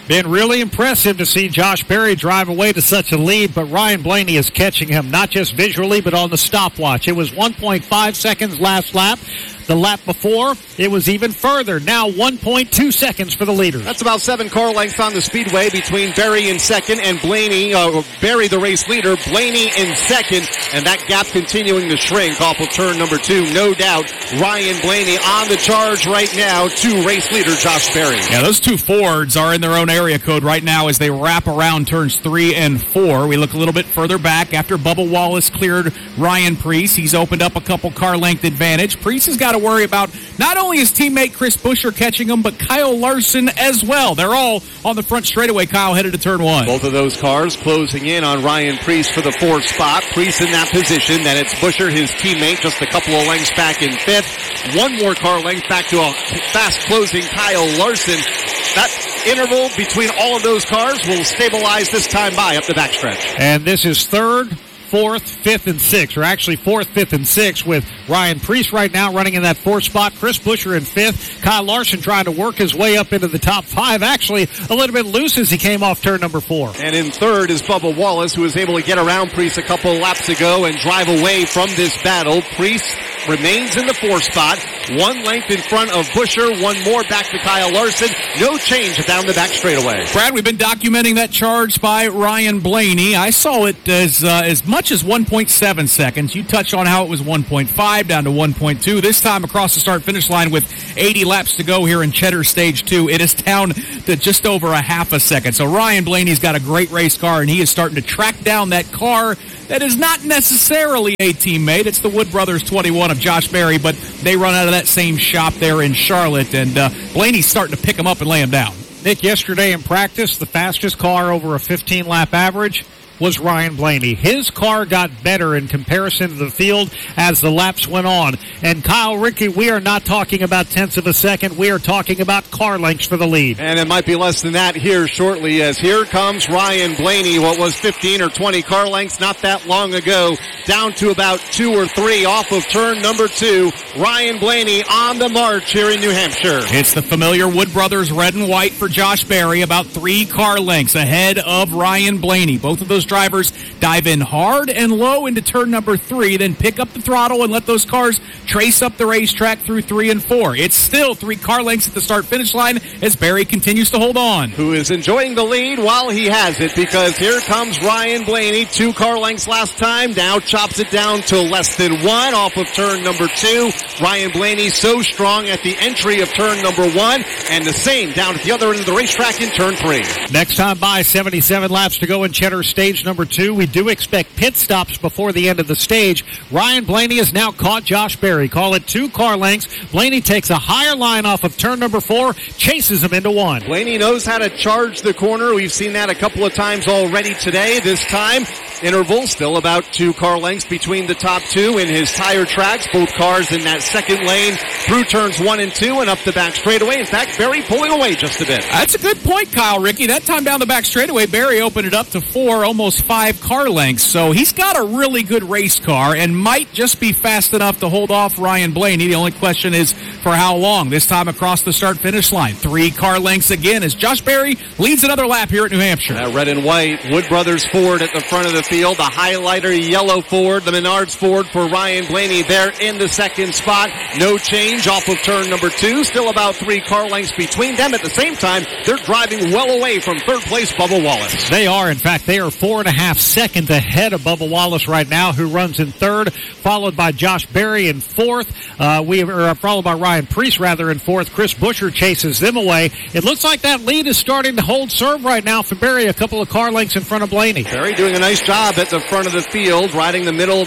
Been really impressive to see Josh Berry drive away to such a lead, but Ryan Blaney is catching him, not just visually, but on the stopwatch. It was 1.5 seconds last lap. The lap before, it was even further. Now 1.2 seconds for the leader. That's about 7 car lengths on the speedway between Berry in second and Blaney. Berry, the race leader, Blaney in second, and that gap continuing to shrink off of turn number 2. No doubt, Ryan Blaney on the charge right now to race leader Josh Berry. Yeah, those two Fords are in their own area code right now as they wrap around turns 3 and 4. We look a little bit further back after Bubba Wallace cleared Ryan Preece. He's opened up a couple car length advantage. Preece has got to worry about not only his teammate Chris Buescher catching him, but Kyle Larson as well. They're all on the front straightaway, Kyle, headed to turn 1. Both of those cars closing in on Ryan Preece for the 4th spot. Preece in that position. Then it's Buescher, his teammate, just a couple of lengths back in 5th. One more car length back to a fast closing Kyle Larson. That interval between all of those cars will stabilize this time by up the backstretch. And this is 3rd, 4th, 5th, and 6th, or actually 4th, 5th, and 6th, with Ryan Preece right now running in that 4th spot, Chris Buescher in 5th, Kyle Larson trying to work his way up into the top 5, actually a little bit loose as he came off turn number 4. And in 3rd is Bubba Wallace, who was able to get around Preece a couple of laps ago and drive away from this battle. Preece remains in the 4th spot, 1 length in front of Buescher, 1 more back to Kyle Larson. No change down the back straightaway. Brad, we've been documenting that charge by Ryan Blaney. I saw it as much as 1.7 seconds. You touched on how it was 1.5 down to 1.2. This time across the start-finish line with 80 laps to go here in Cheddar Stage 2, it is down to just over a half a second. So Ryan Blaney's got a great race car, and he is starting to track down that car that is not necessarily a teammate. It's the Wood Brothers 21 of Josh Berry, but they run out of that same shop there in Charlotte, and Blaney's starting to pick him up and lay him down. Nick, yesterday in practice, the fastest car over a 15-lap average was Ryan Blaney. His car got better in comparison to the field as the laps went on. And Kyle Rickey, we are not talking about tenths of a second. We are talking about car lengths for the lead. And it might be less than that here shortly, as here comes Ryan Blaney. What was 15 or 20 car lengths not that long ago, down to about 2 or 3 off of turn number 2. Ryan Blaney on the march here in New Hampshire. It's the familiar Wood Brothers red and white for Josh Berry, about 3 car lengths ahead of Ryan Blaney. Both of those drivers dive in hard and low into turn number 3, then pick up the throttle and let those cars trace up the racetrack through 3 and 4. It's still 3 car lengths at the start-finish line as Berry continues to hold on. Who is enjoying the lead while he has it, because here comes Ryan Blaney, 2 car lengths last time, now chops it down to less than 1 off of turn number 2. Ryan Blaney so strong at the entry of turn number 1, and the same down at the other end of the racetrack in turn 3. Next time by, 77 laps to go in Cheddar Stage number 2. We do expect pit stops before the end of the stage. Ryan Blaney has now caught Josh Berry. Call it 2 car lengths. Blaney takes a higher line off of turn number 4, chases him into 1. Blaney knows how to charge the corner. We've seen that a couple of times already today. This time, interval still about 2 car lengths between the top 2 in his tire tracks. Both cars in that second lane through turns 1 and 2 and up the back straightaway. In fact, Berry pulling away just a bit. That's a good point, Kyle Rickey. That time down the back straightaway, Berry opened it up to 4, almost 5 car lengths. So he's got a really good race car and might just be fast enough to hold off Ryan Blaney. The only question is for how long. This time across the start-finish line. 3 car lengths again as Josh Berry leads another lap here at New Hampshire. That red and white Wood Brothers Ford at the front of the field. The highlighter yellow Ford, the Menards Ford for Ryan Blaney there in the second spot. No change off of turn number 2. Still about 3 car lengths between them. At the same time, they're driving well away from third place Bubba Wallace. They are. In fact, they are 4.5 seconds ahead of Bubba Wallace right now, who runs in 3rd, followed by Josh Berry in 4th. Followed by Ryan Preece, rather, in 4th. Chris Buescher chases them away. It looks like that lead is starting to hold serve right now for Berry, a couple of car lengths in front of Blaney. Berry doing a nice job at the front of the field, riding the middle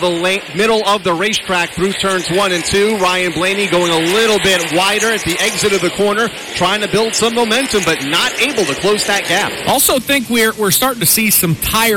of the racetrack through turns 1 and 2. Ryan Blaney going a little bit wider at the exit of the corner, trying to build some momentum, but not able to close that gap. Also think we're starting to see some tire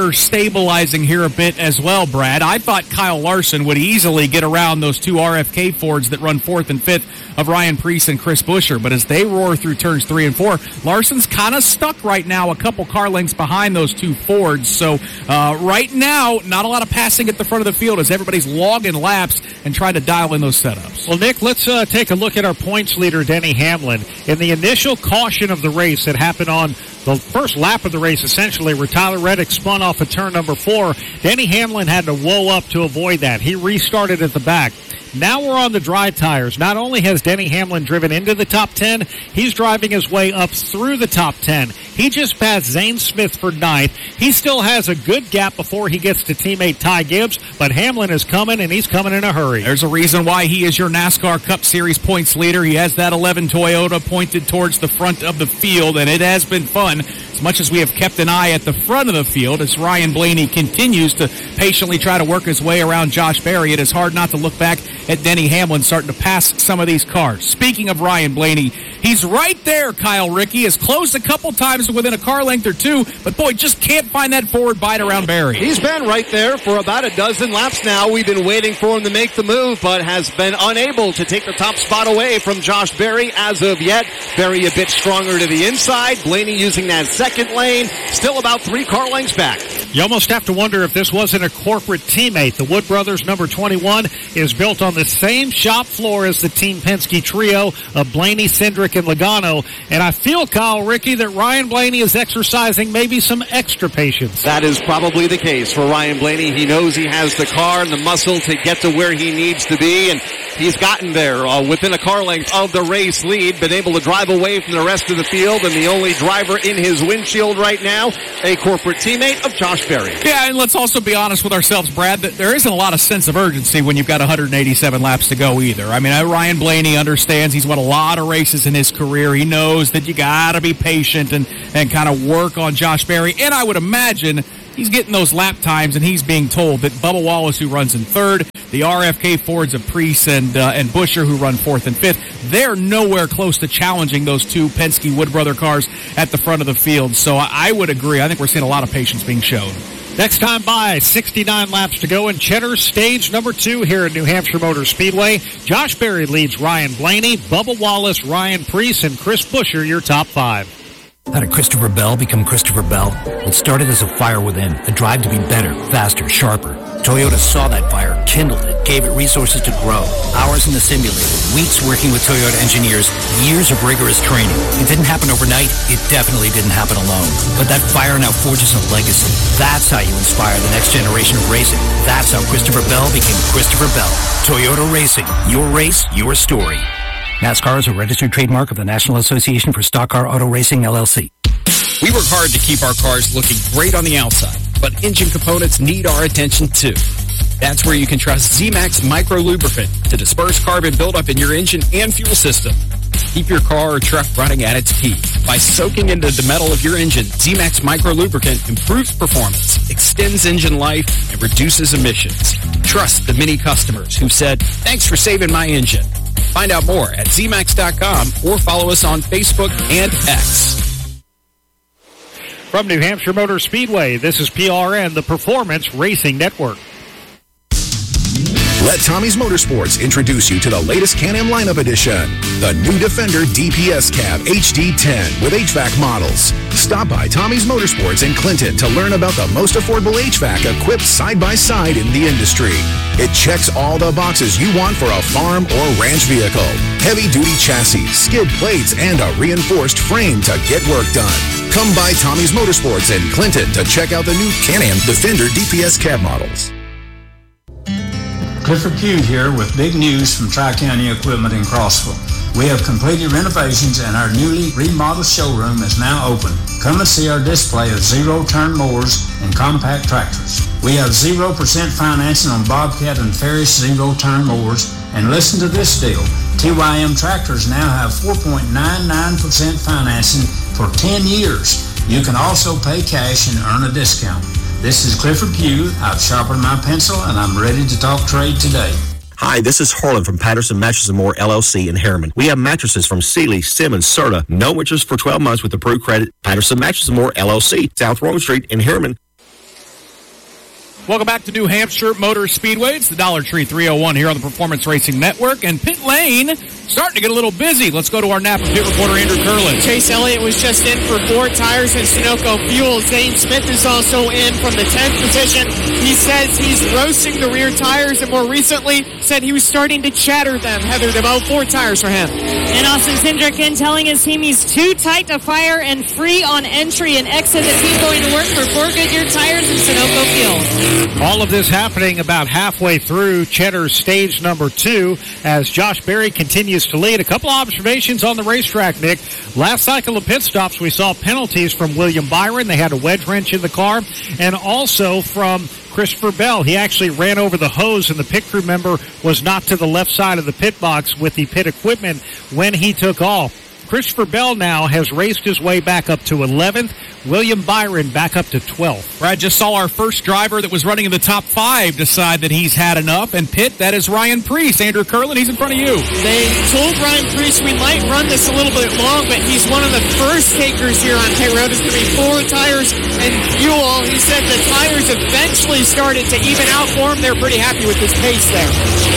tire stabilizing here a bit as well, Brad. I thought Kyle Larson would easily get around those two RFK Fords that run 4th and 5th of Ryan Preece and Chris Buescher, but as they roar through turns 3 and 4, Larson's kind of stuck right now, a couple car lengths behind those two Fords. So right now, not a lot of passing at the front of the field as everybody's logging laps and trying to dial in those setups. Well, Nick, let's take a look at our points leader, Denny Hamlin. In the initial caution of the race that happened on the first lap of the race, essentially, where Tyler Reddick spun off of turn number 4, Denny Hamlin had to whoa up to avoid that. He restarted at the back. Now we're on the dry tires. Not only has Denny Hamlin driven into the top 10, he's driving his way up through the top 10. He just passed Zane Smith for 9th. He still has a good gap before he gets to teammate Ty Gibbs, but Hamlin is coming, and he's coming in a hurry. There's a reason why he is your NASCAR Cup Series points leader. He has that 11 Toyota pointed towards the front of the field, and it has been fun. As much as we have kept an eye at the front of the field, as Ryan Blaney continues to patiently try to work his way around Josh Berry, it is hard not to look back at Denny Hamlin starting to pass some of these cars. Speaking of Ryan Blaney, he's right there, Kyle Rickey. Has closed a couple times within a car length or two, but boy, just can't find that forward bite around Berry. He's been right there for about a dozen laps now. We've been waiting for him to make the move, but has been unable to take the top spot away from Josh Berry as of yet. Berry a bit stronger to the inside. Blaney using that second lane, still about 3 car lengths back. You almost have to wonder if this wasn't a corporate teammate. The Wood Brothers number 21 is built on the same shop floor as the Team Penske trio of Blaney, Cindric, and Logano. And I feel, Kyle Rickey, that Ryan Blaney is exercising maybe some extra patience. That is probably the case for Ryan Blaney. He knows he has the car and the muscle to get to where he needs to be, and he's gotten there within a car length of the race lead, been able to drive away from the rest of the field, and the only driver in his windshield right now, a corporate teammate of Josh Berry. Yeah, and let's also be honest with ourselves, Brad, that there isn't a lot of sense of urgency when you've got 187 laps to go either. I mean, Ryan Blaney understands he's won a lot of races in his career. He knows that you got to be patient and kind of work on Josh Berry, and I would imagine he's getting those lap times, and he's being told that Bubba Wallace, who runs in 3rd, the RFK Fords of Preece and Buescher, who run 4th and 5th, they're nowhere close to challenging those two Penske Wood Brother cars at the front of the field. So I would agree. I think we're seeing a lot of patience being shown. Next time by, 69 laps to go in Cheddar's stage number 2 here at New Hampshire Motor Speedway. Josh Berry leads Ryan Blaney, Bubba Wallace, Ryan Preece, and Chris Buescher, your top 5. How did Christopher Bell become Christopher Bell? It started as a fire within, a drive to be better, faster, sharper. Toyota saw that fire, kindled it, gave it resources to grow. Hours in the simulator, weeks working with Toyota engineers, years of rigorous training. It didn't happen overnight. It definitely didn't happen alone. But that fire now forges a legacy. That's how you inspire the next generation of racing. That's how Christopher Bell became Christopher Bell. Toyota Racing. Your race, your story. NASCAR is a registered trademark of the National Association for Stock Car Auto Racing, LLC. We work hard to keep our cars looking great on the outside, but engine components need our attention too. That's where you can trust Z-Max Micro Lubricant to disperse carbon buildup in your engine and fuel system. Keep your car or truck running at its peak. By soaking into the metal of your engine, Z-Max Micro Lubricant improves performance, extends engine life, and reduces emissions. Trust the many customers who said, "Thanks for saving my engine." Find out more at zmax.com or follow us on Facebook and X. From New Hampshire Motor Speedway, this is PRN, the Performance Racing Network. Let Tommy's Motorsports introduce you to the latest Can-Am lineup edition, the new Defender DPS Cab HD10 with HVAC models. Stop by Tommy's Motorsports in Clinton to learn about the most affordable HVAC equipped side-by-side in the industry. It checks all the boxes you want for a farm or ranch vehicle. Heavy-duty chassis, skid plates, and a reinforced frame to get work done. Come by Tommy's Motorsports in Clinton to check out the new Can-Am Defender DPS Cab models. Clifford Pugh here with big news from Tri-County Equipment in Crossville. We have completed renovations and our newly remodeled showroom is now open. Come and see our display of zero-turn mowers and compact tractors. We have 0% financing on Bobcat and Ferris zero-turn mowers. And listen to this deal. TYM tractors now have 4.99% financing for 10 years. You can also pay cash and earn a discount. This is Clifford Pugh. I've sharpened my pencil and I'm ready to talk trade today. Hi, this is Harlan from Patterson Mattresses & More, LLC in Harriman. We have mattresses from Sealy, Simmons, Serta. No interest for 12 months with approved credit. Patterson Mattresses & More, LLC, South Rome Street in Harriman. Welcome back to New Hampshire Motor Speedway. It's the Dollar Tree 301 here on the Performance Racing Network. And pit lane starting to get a little busy. Let's go to our Napa pit reporter, Andrew Curlin. Chase Elliott was just in for 4 tires in Sunoco Fuel. Zane Smith is also in from the 10th position. He says he's roasting the rear tires and more recently said he was starting to chatter them. Heather DeVoe, 4 tires for him. And Austin Cindric in telling his team he's too tight to fire and free on entry and exit. The team going to work for 4 Goodyear tires in Sunoco Fuel. All of this happening about halfway through Cheddar's stage number 2 as Josh Berry continues to lead. A couple of observations on the racetrack, Nick. Last cycle of pit stops, we saw penalties from William Byron. They had a wedge wrench in the car. And also from Christopher Bell. He actually ran over the hose, and the pit crew member was not to the left side of the pit box with the pit equipment when he took off. Christopher Bell now has raced his way back up to 11th. William Byron back up to 12th. Brad, just saw our first driver that was running in the top 5 decide that he's had enough. And pit, that is Ryan Preece. Andrew Curlin, he's in front of you. They told Ryan Preece we might run this a little bit long, but he's one of the first takers here on pit road. It's going to be 4 tires and fuel. He said the tires eventually started to even out for him. They're pretty happy with his pace there.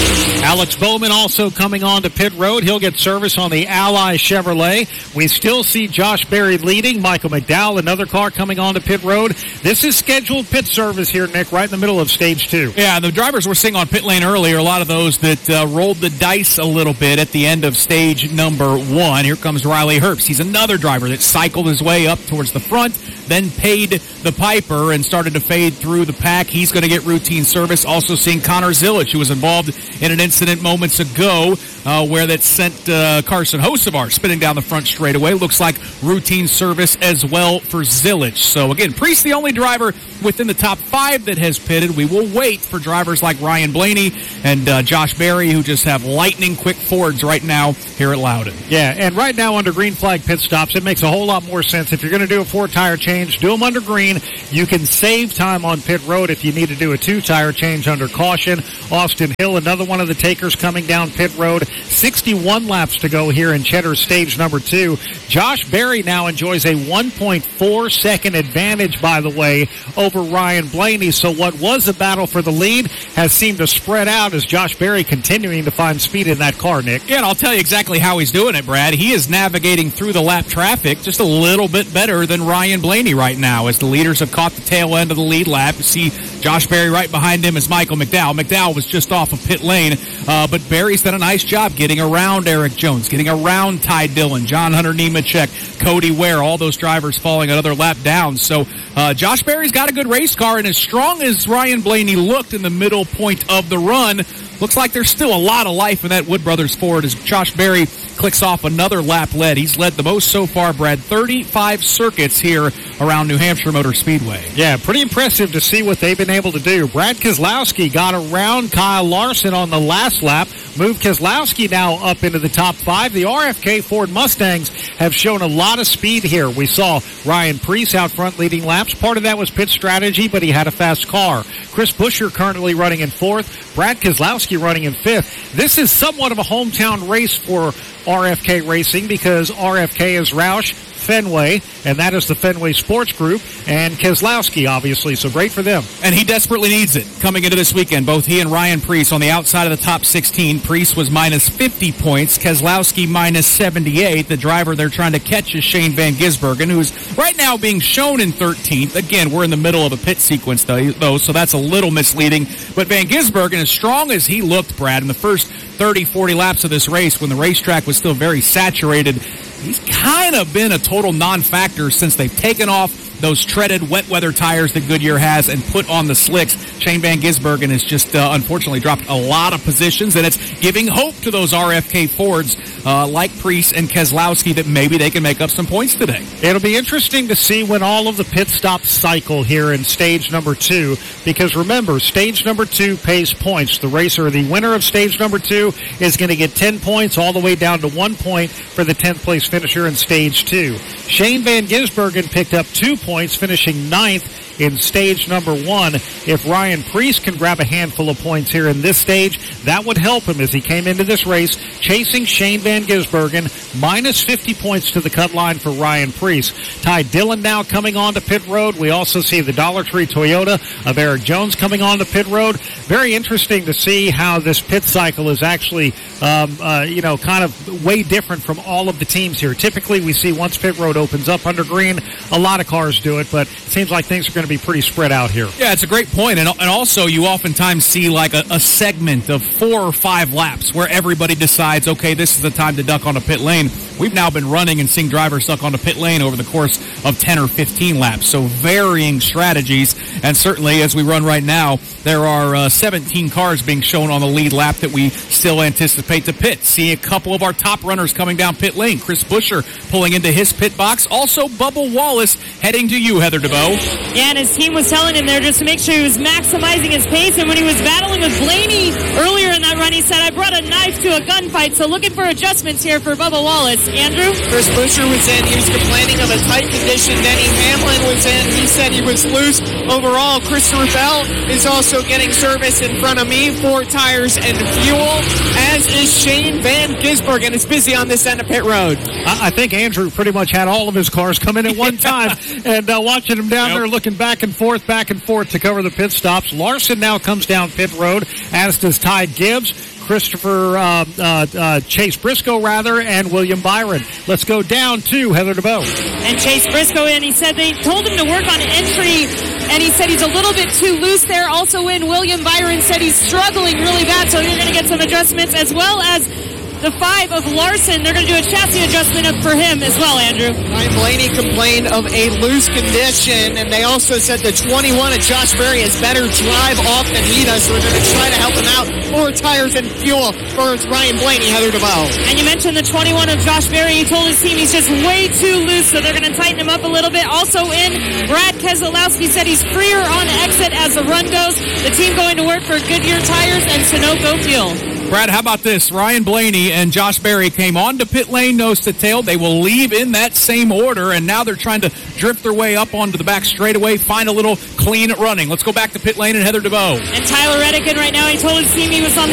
Alex Bowman also coming on to pit road. He'll get service on the Ally Chevrolet. We still see Josh Berry leading. Michael McDowell, another car coming on to pit road. This is scheduled pit service here, Nick, right in the middle of stage 2. Yeah, the drivers we're seeing on pit lane earlier, a lot of those that rolled the dice a little bit at the end of stage number 1. Here comes Riley Herbst. He's another driver that cycled his way up towards the front, then paid the piper and started to fade through the pack. He's going to get routine service. Also seeing Connor Zilic, who was involved in an incident moments ago where that sent Carson Hocevar spinning down the front straightaway. Looks like routine service as well for Zilic. So again, Preece the only driver within the top 5 that has pitted. We will wait for drivers like Ryan Blaney and Josh Berry, who just have lightning quick Fords right now here at Loudon. Yeah, and right now under green flag pit stops, it makes a whole lot more sense. If you're going to do a 4-tire change, do them under green. You can save time on pit road if you need to do a 2-tire change under caution. Austin Hill, another one of the takers coming down pit road. 61 laps to go here in Cheddar stage number 2. Josh Berry now enjoys a 1.4 second advantage, by the way, over Ryan Blaney. So what was a battle for the lead has seemed to spread out as Josh Berry continuing to find speed in that car, Nick. Yeah, and I'll tell you exactly how he's doing it, Brad. He is navigating through the lap traffic just a little bit better than Ryan Blaney right now as the leaders have caught the tail end of the lead lap. You see Josh Berry right behind him is Michael McDowell. McDowell was just off of pit lane, but Berry's done a nice job getting around Eric Jones, getting around Ty Dillon, John Hunter Nemechek, Cody Ware, all those drivers falling another lap down. So Josh Berry's got a good race car, and as strong as Ryan Blaney looked in the middle point of the run, looks like there's still a lot of life in that Wood Brothers Ford as Josh Berry clicks off another lap led. He's led the most so far, Brad, 35 circuits here around New Hampshire Motor Speedway. Yeah, pretty impressive to see what they've been able to do. Brad Keselowski got around Kyle Larson on the last lap, moved Keselowski now up into the top 5. The RFK Ford Mustangs have shown a lot of speed here. We saw Ryan Preece out front leading laps. Part of that was pit strategy, but he had a fast car. Chris Buescher currently running in 4th. Brad Keselowski running in 5th. This is somewhat of a hometown race for RFK Racing because RFK is Roush, Fenway, and that is the Fenway Sports Group, and Keselowski, obviously, so great for them. And he desperately needs it coming into this weekend. Both he and Ryan Preece on the outside of the top 16. Preece was minus 50 points, Keselowski minus 78. The driver they're trying to catch is Shane Van Gisbergen, who's right now being shown in 13th. Again, we're in the middle of a pit sequence, though, so that's a little misleading. But Van Gisbergen, as strong as he looked, Brad, in the first 30, 40 laps of this race when the racetrack was still very saturated, he's kind of been a total non-factor since they've taken off those treaded wet weather tires that Goodyear has and put on the slicks. Shane Van Gisbergen has just unfortunately dropped a lot of positions, and it's giving hope to those RFK Fords like Preece and Keselowski that maybe they can make up some points today. It'll be interesting to see when all of the pit stops cycle here in stage number 2, because remember, stage number 2 pays points. The racer, the winner of stage number 2, is going to get 10 points all the way down to 1 point for the 10th place finisher in stage 2. Shane Van Gisbergen picked up 2 points, finishing 9th in stage number 1. If Ryan Preece can grab a handful of points here in this stage, that would help him as he came into this race chasing Shane Van Gisbergen. Minus 50 points to the cut line for Ryan Preece. Ty Dillon now coming on to pit road. We also see the Dollar Tree Toyota of Eric Jones coming on to pit road. Very interesting to see how this pit cycle is actually, kind of way different from all of the teams here. Typically, we see once pit road opens up under green, a lot of cars do it, but it seems like things are going to be pretty spread out here. Yeah, it's a great point. And also, you oftentimes see like a segment of 4 or 5 laps where everybody decides, okay, this is the time to duck on a pit lane. We've now been running and seeing drivers duck on a pit lane over the course of 10 or 15 laps. So varying strategies. And certainly, as we run right now, there are 17 cars being shown on the lead lap that we still anticipate to pit. See a couple of our top runners coming down pit lane. Chris Buescher pulling into his pit box. Also, Bubba Wallace heading to you, Heather DeBow. Yeah, and his team was telling him there just to make sure he was maximizing his pace. And when he was battling with Blaney earlier in that run, he said, I brought a knife to a gunfight. So looking for adjustments here for Bubba Wallace. Andrew? Chris Buescher was in. He was complaining of a tight condition. Denny Hamlin was in. He said he was loose. Overall, Christopher Bell is also getting service in front of me. 4 tires and fuel, as is Shane Van Gisbergen. It's busy on this end of pit road. I think Andrew pretty much had all of his cars come in at one time, and watching him down there looking back and forth to cover the pit stops. Larson now comes down pit road, as does Ty Gibbs, Chase Briscoe, and William Byron. Let's go down to Heather DeBow. And Chase Briscoe, and he said they told him to work on entry, and he said he's a little bit too loose there. Also in, William Byron said he's struggling really bad, so you're going to get some adjustments, as well as the 5 of Larson. They're going to do a chassis adjustment for him as well, Andrew. Ryan Blaney complained of a loose condition, and they also said the 21 of Josh Berry has better drive off than he does, so we're going to try to help him out. 4 tires and fuel for Ryan Blaney, Heather DeBow. And you mentioned the 21 of Josh Berry. He told his team he's just way too loose, so they're going to tighten him up a little bit. Also in, Brad Keselowski said he's freer on exit as the run goes. The team going to work for Goodyear tires and Sunoco fuel. Brad, how about this? Ryan Blaney and Josh Berry came onto pit lane nose to tail. They will leave in that same order, and now they're trying to drift their way up onto the back straightaway, find a little clean running. Let's go back to pit lane and Heather DeBow. And Tyler Reddick in right now. He told his team he was on the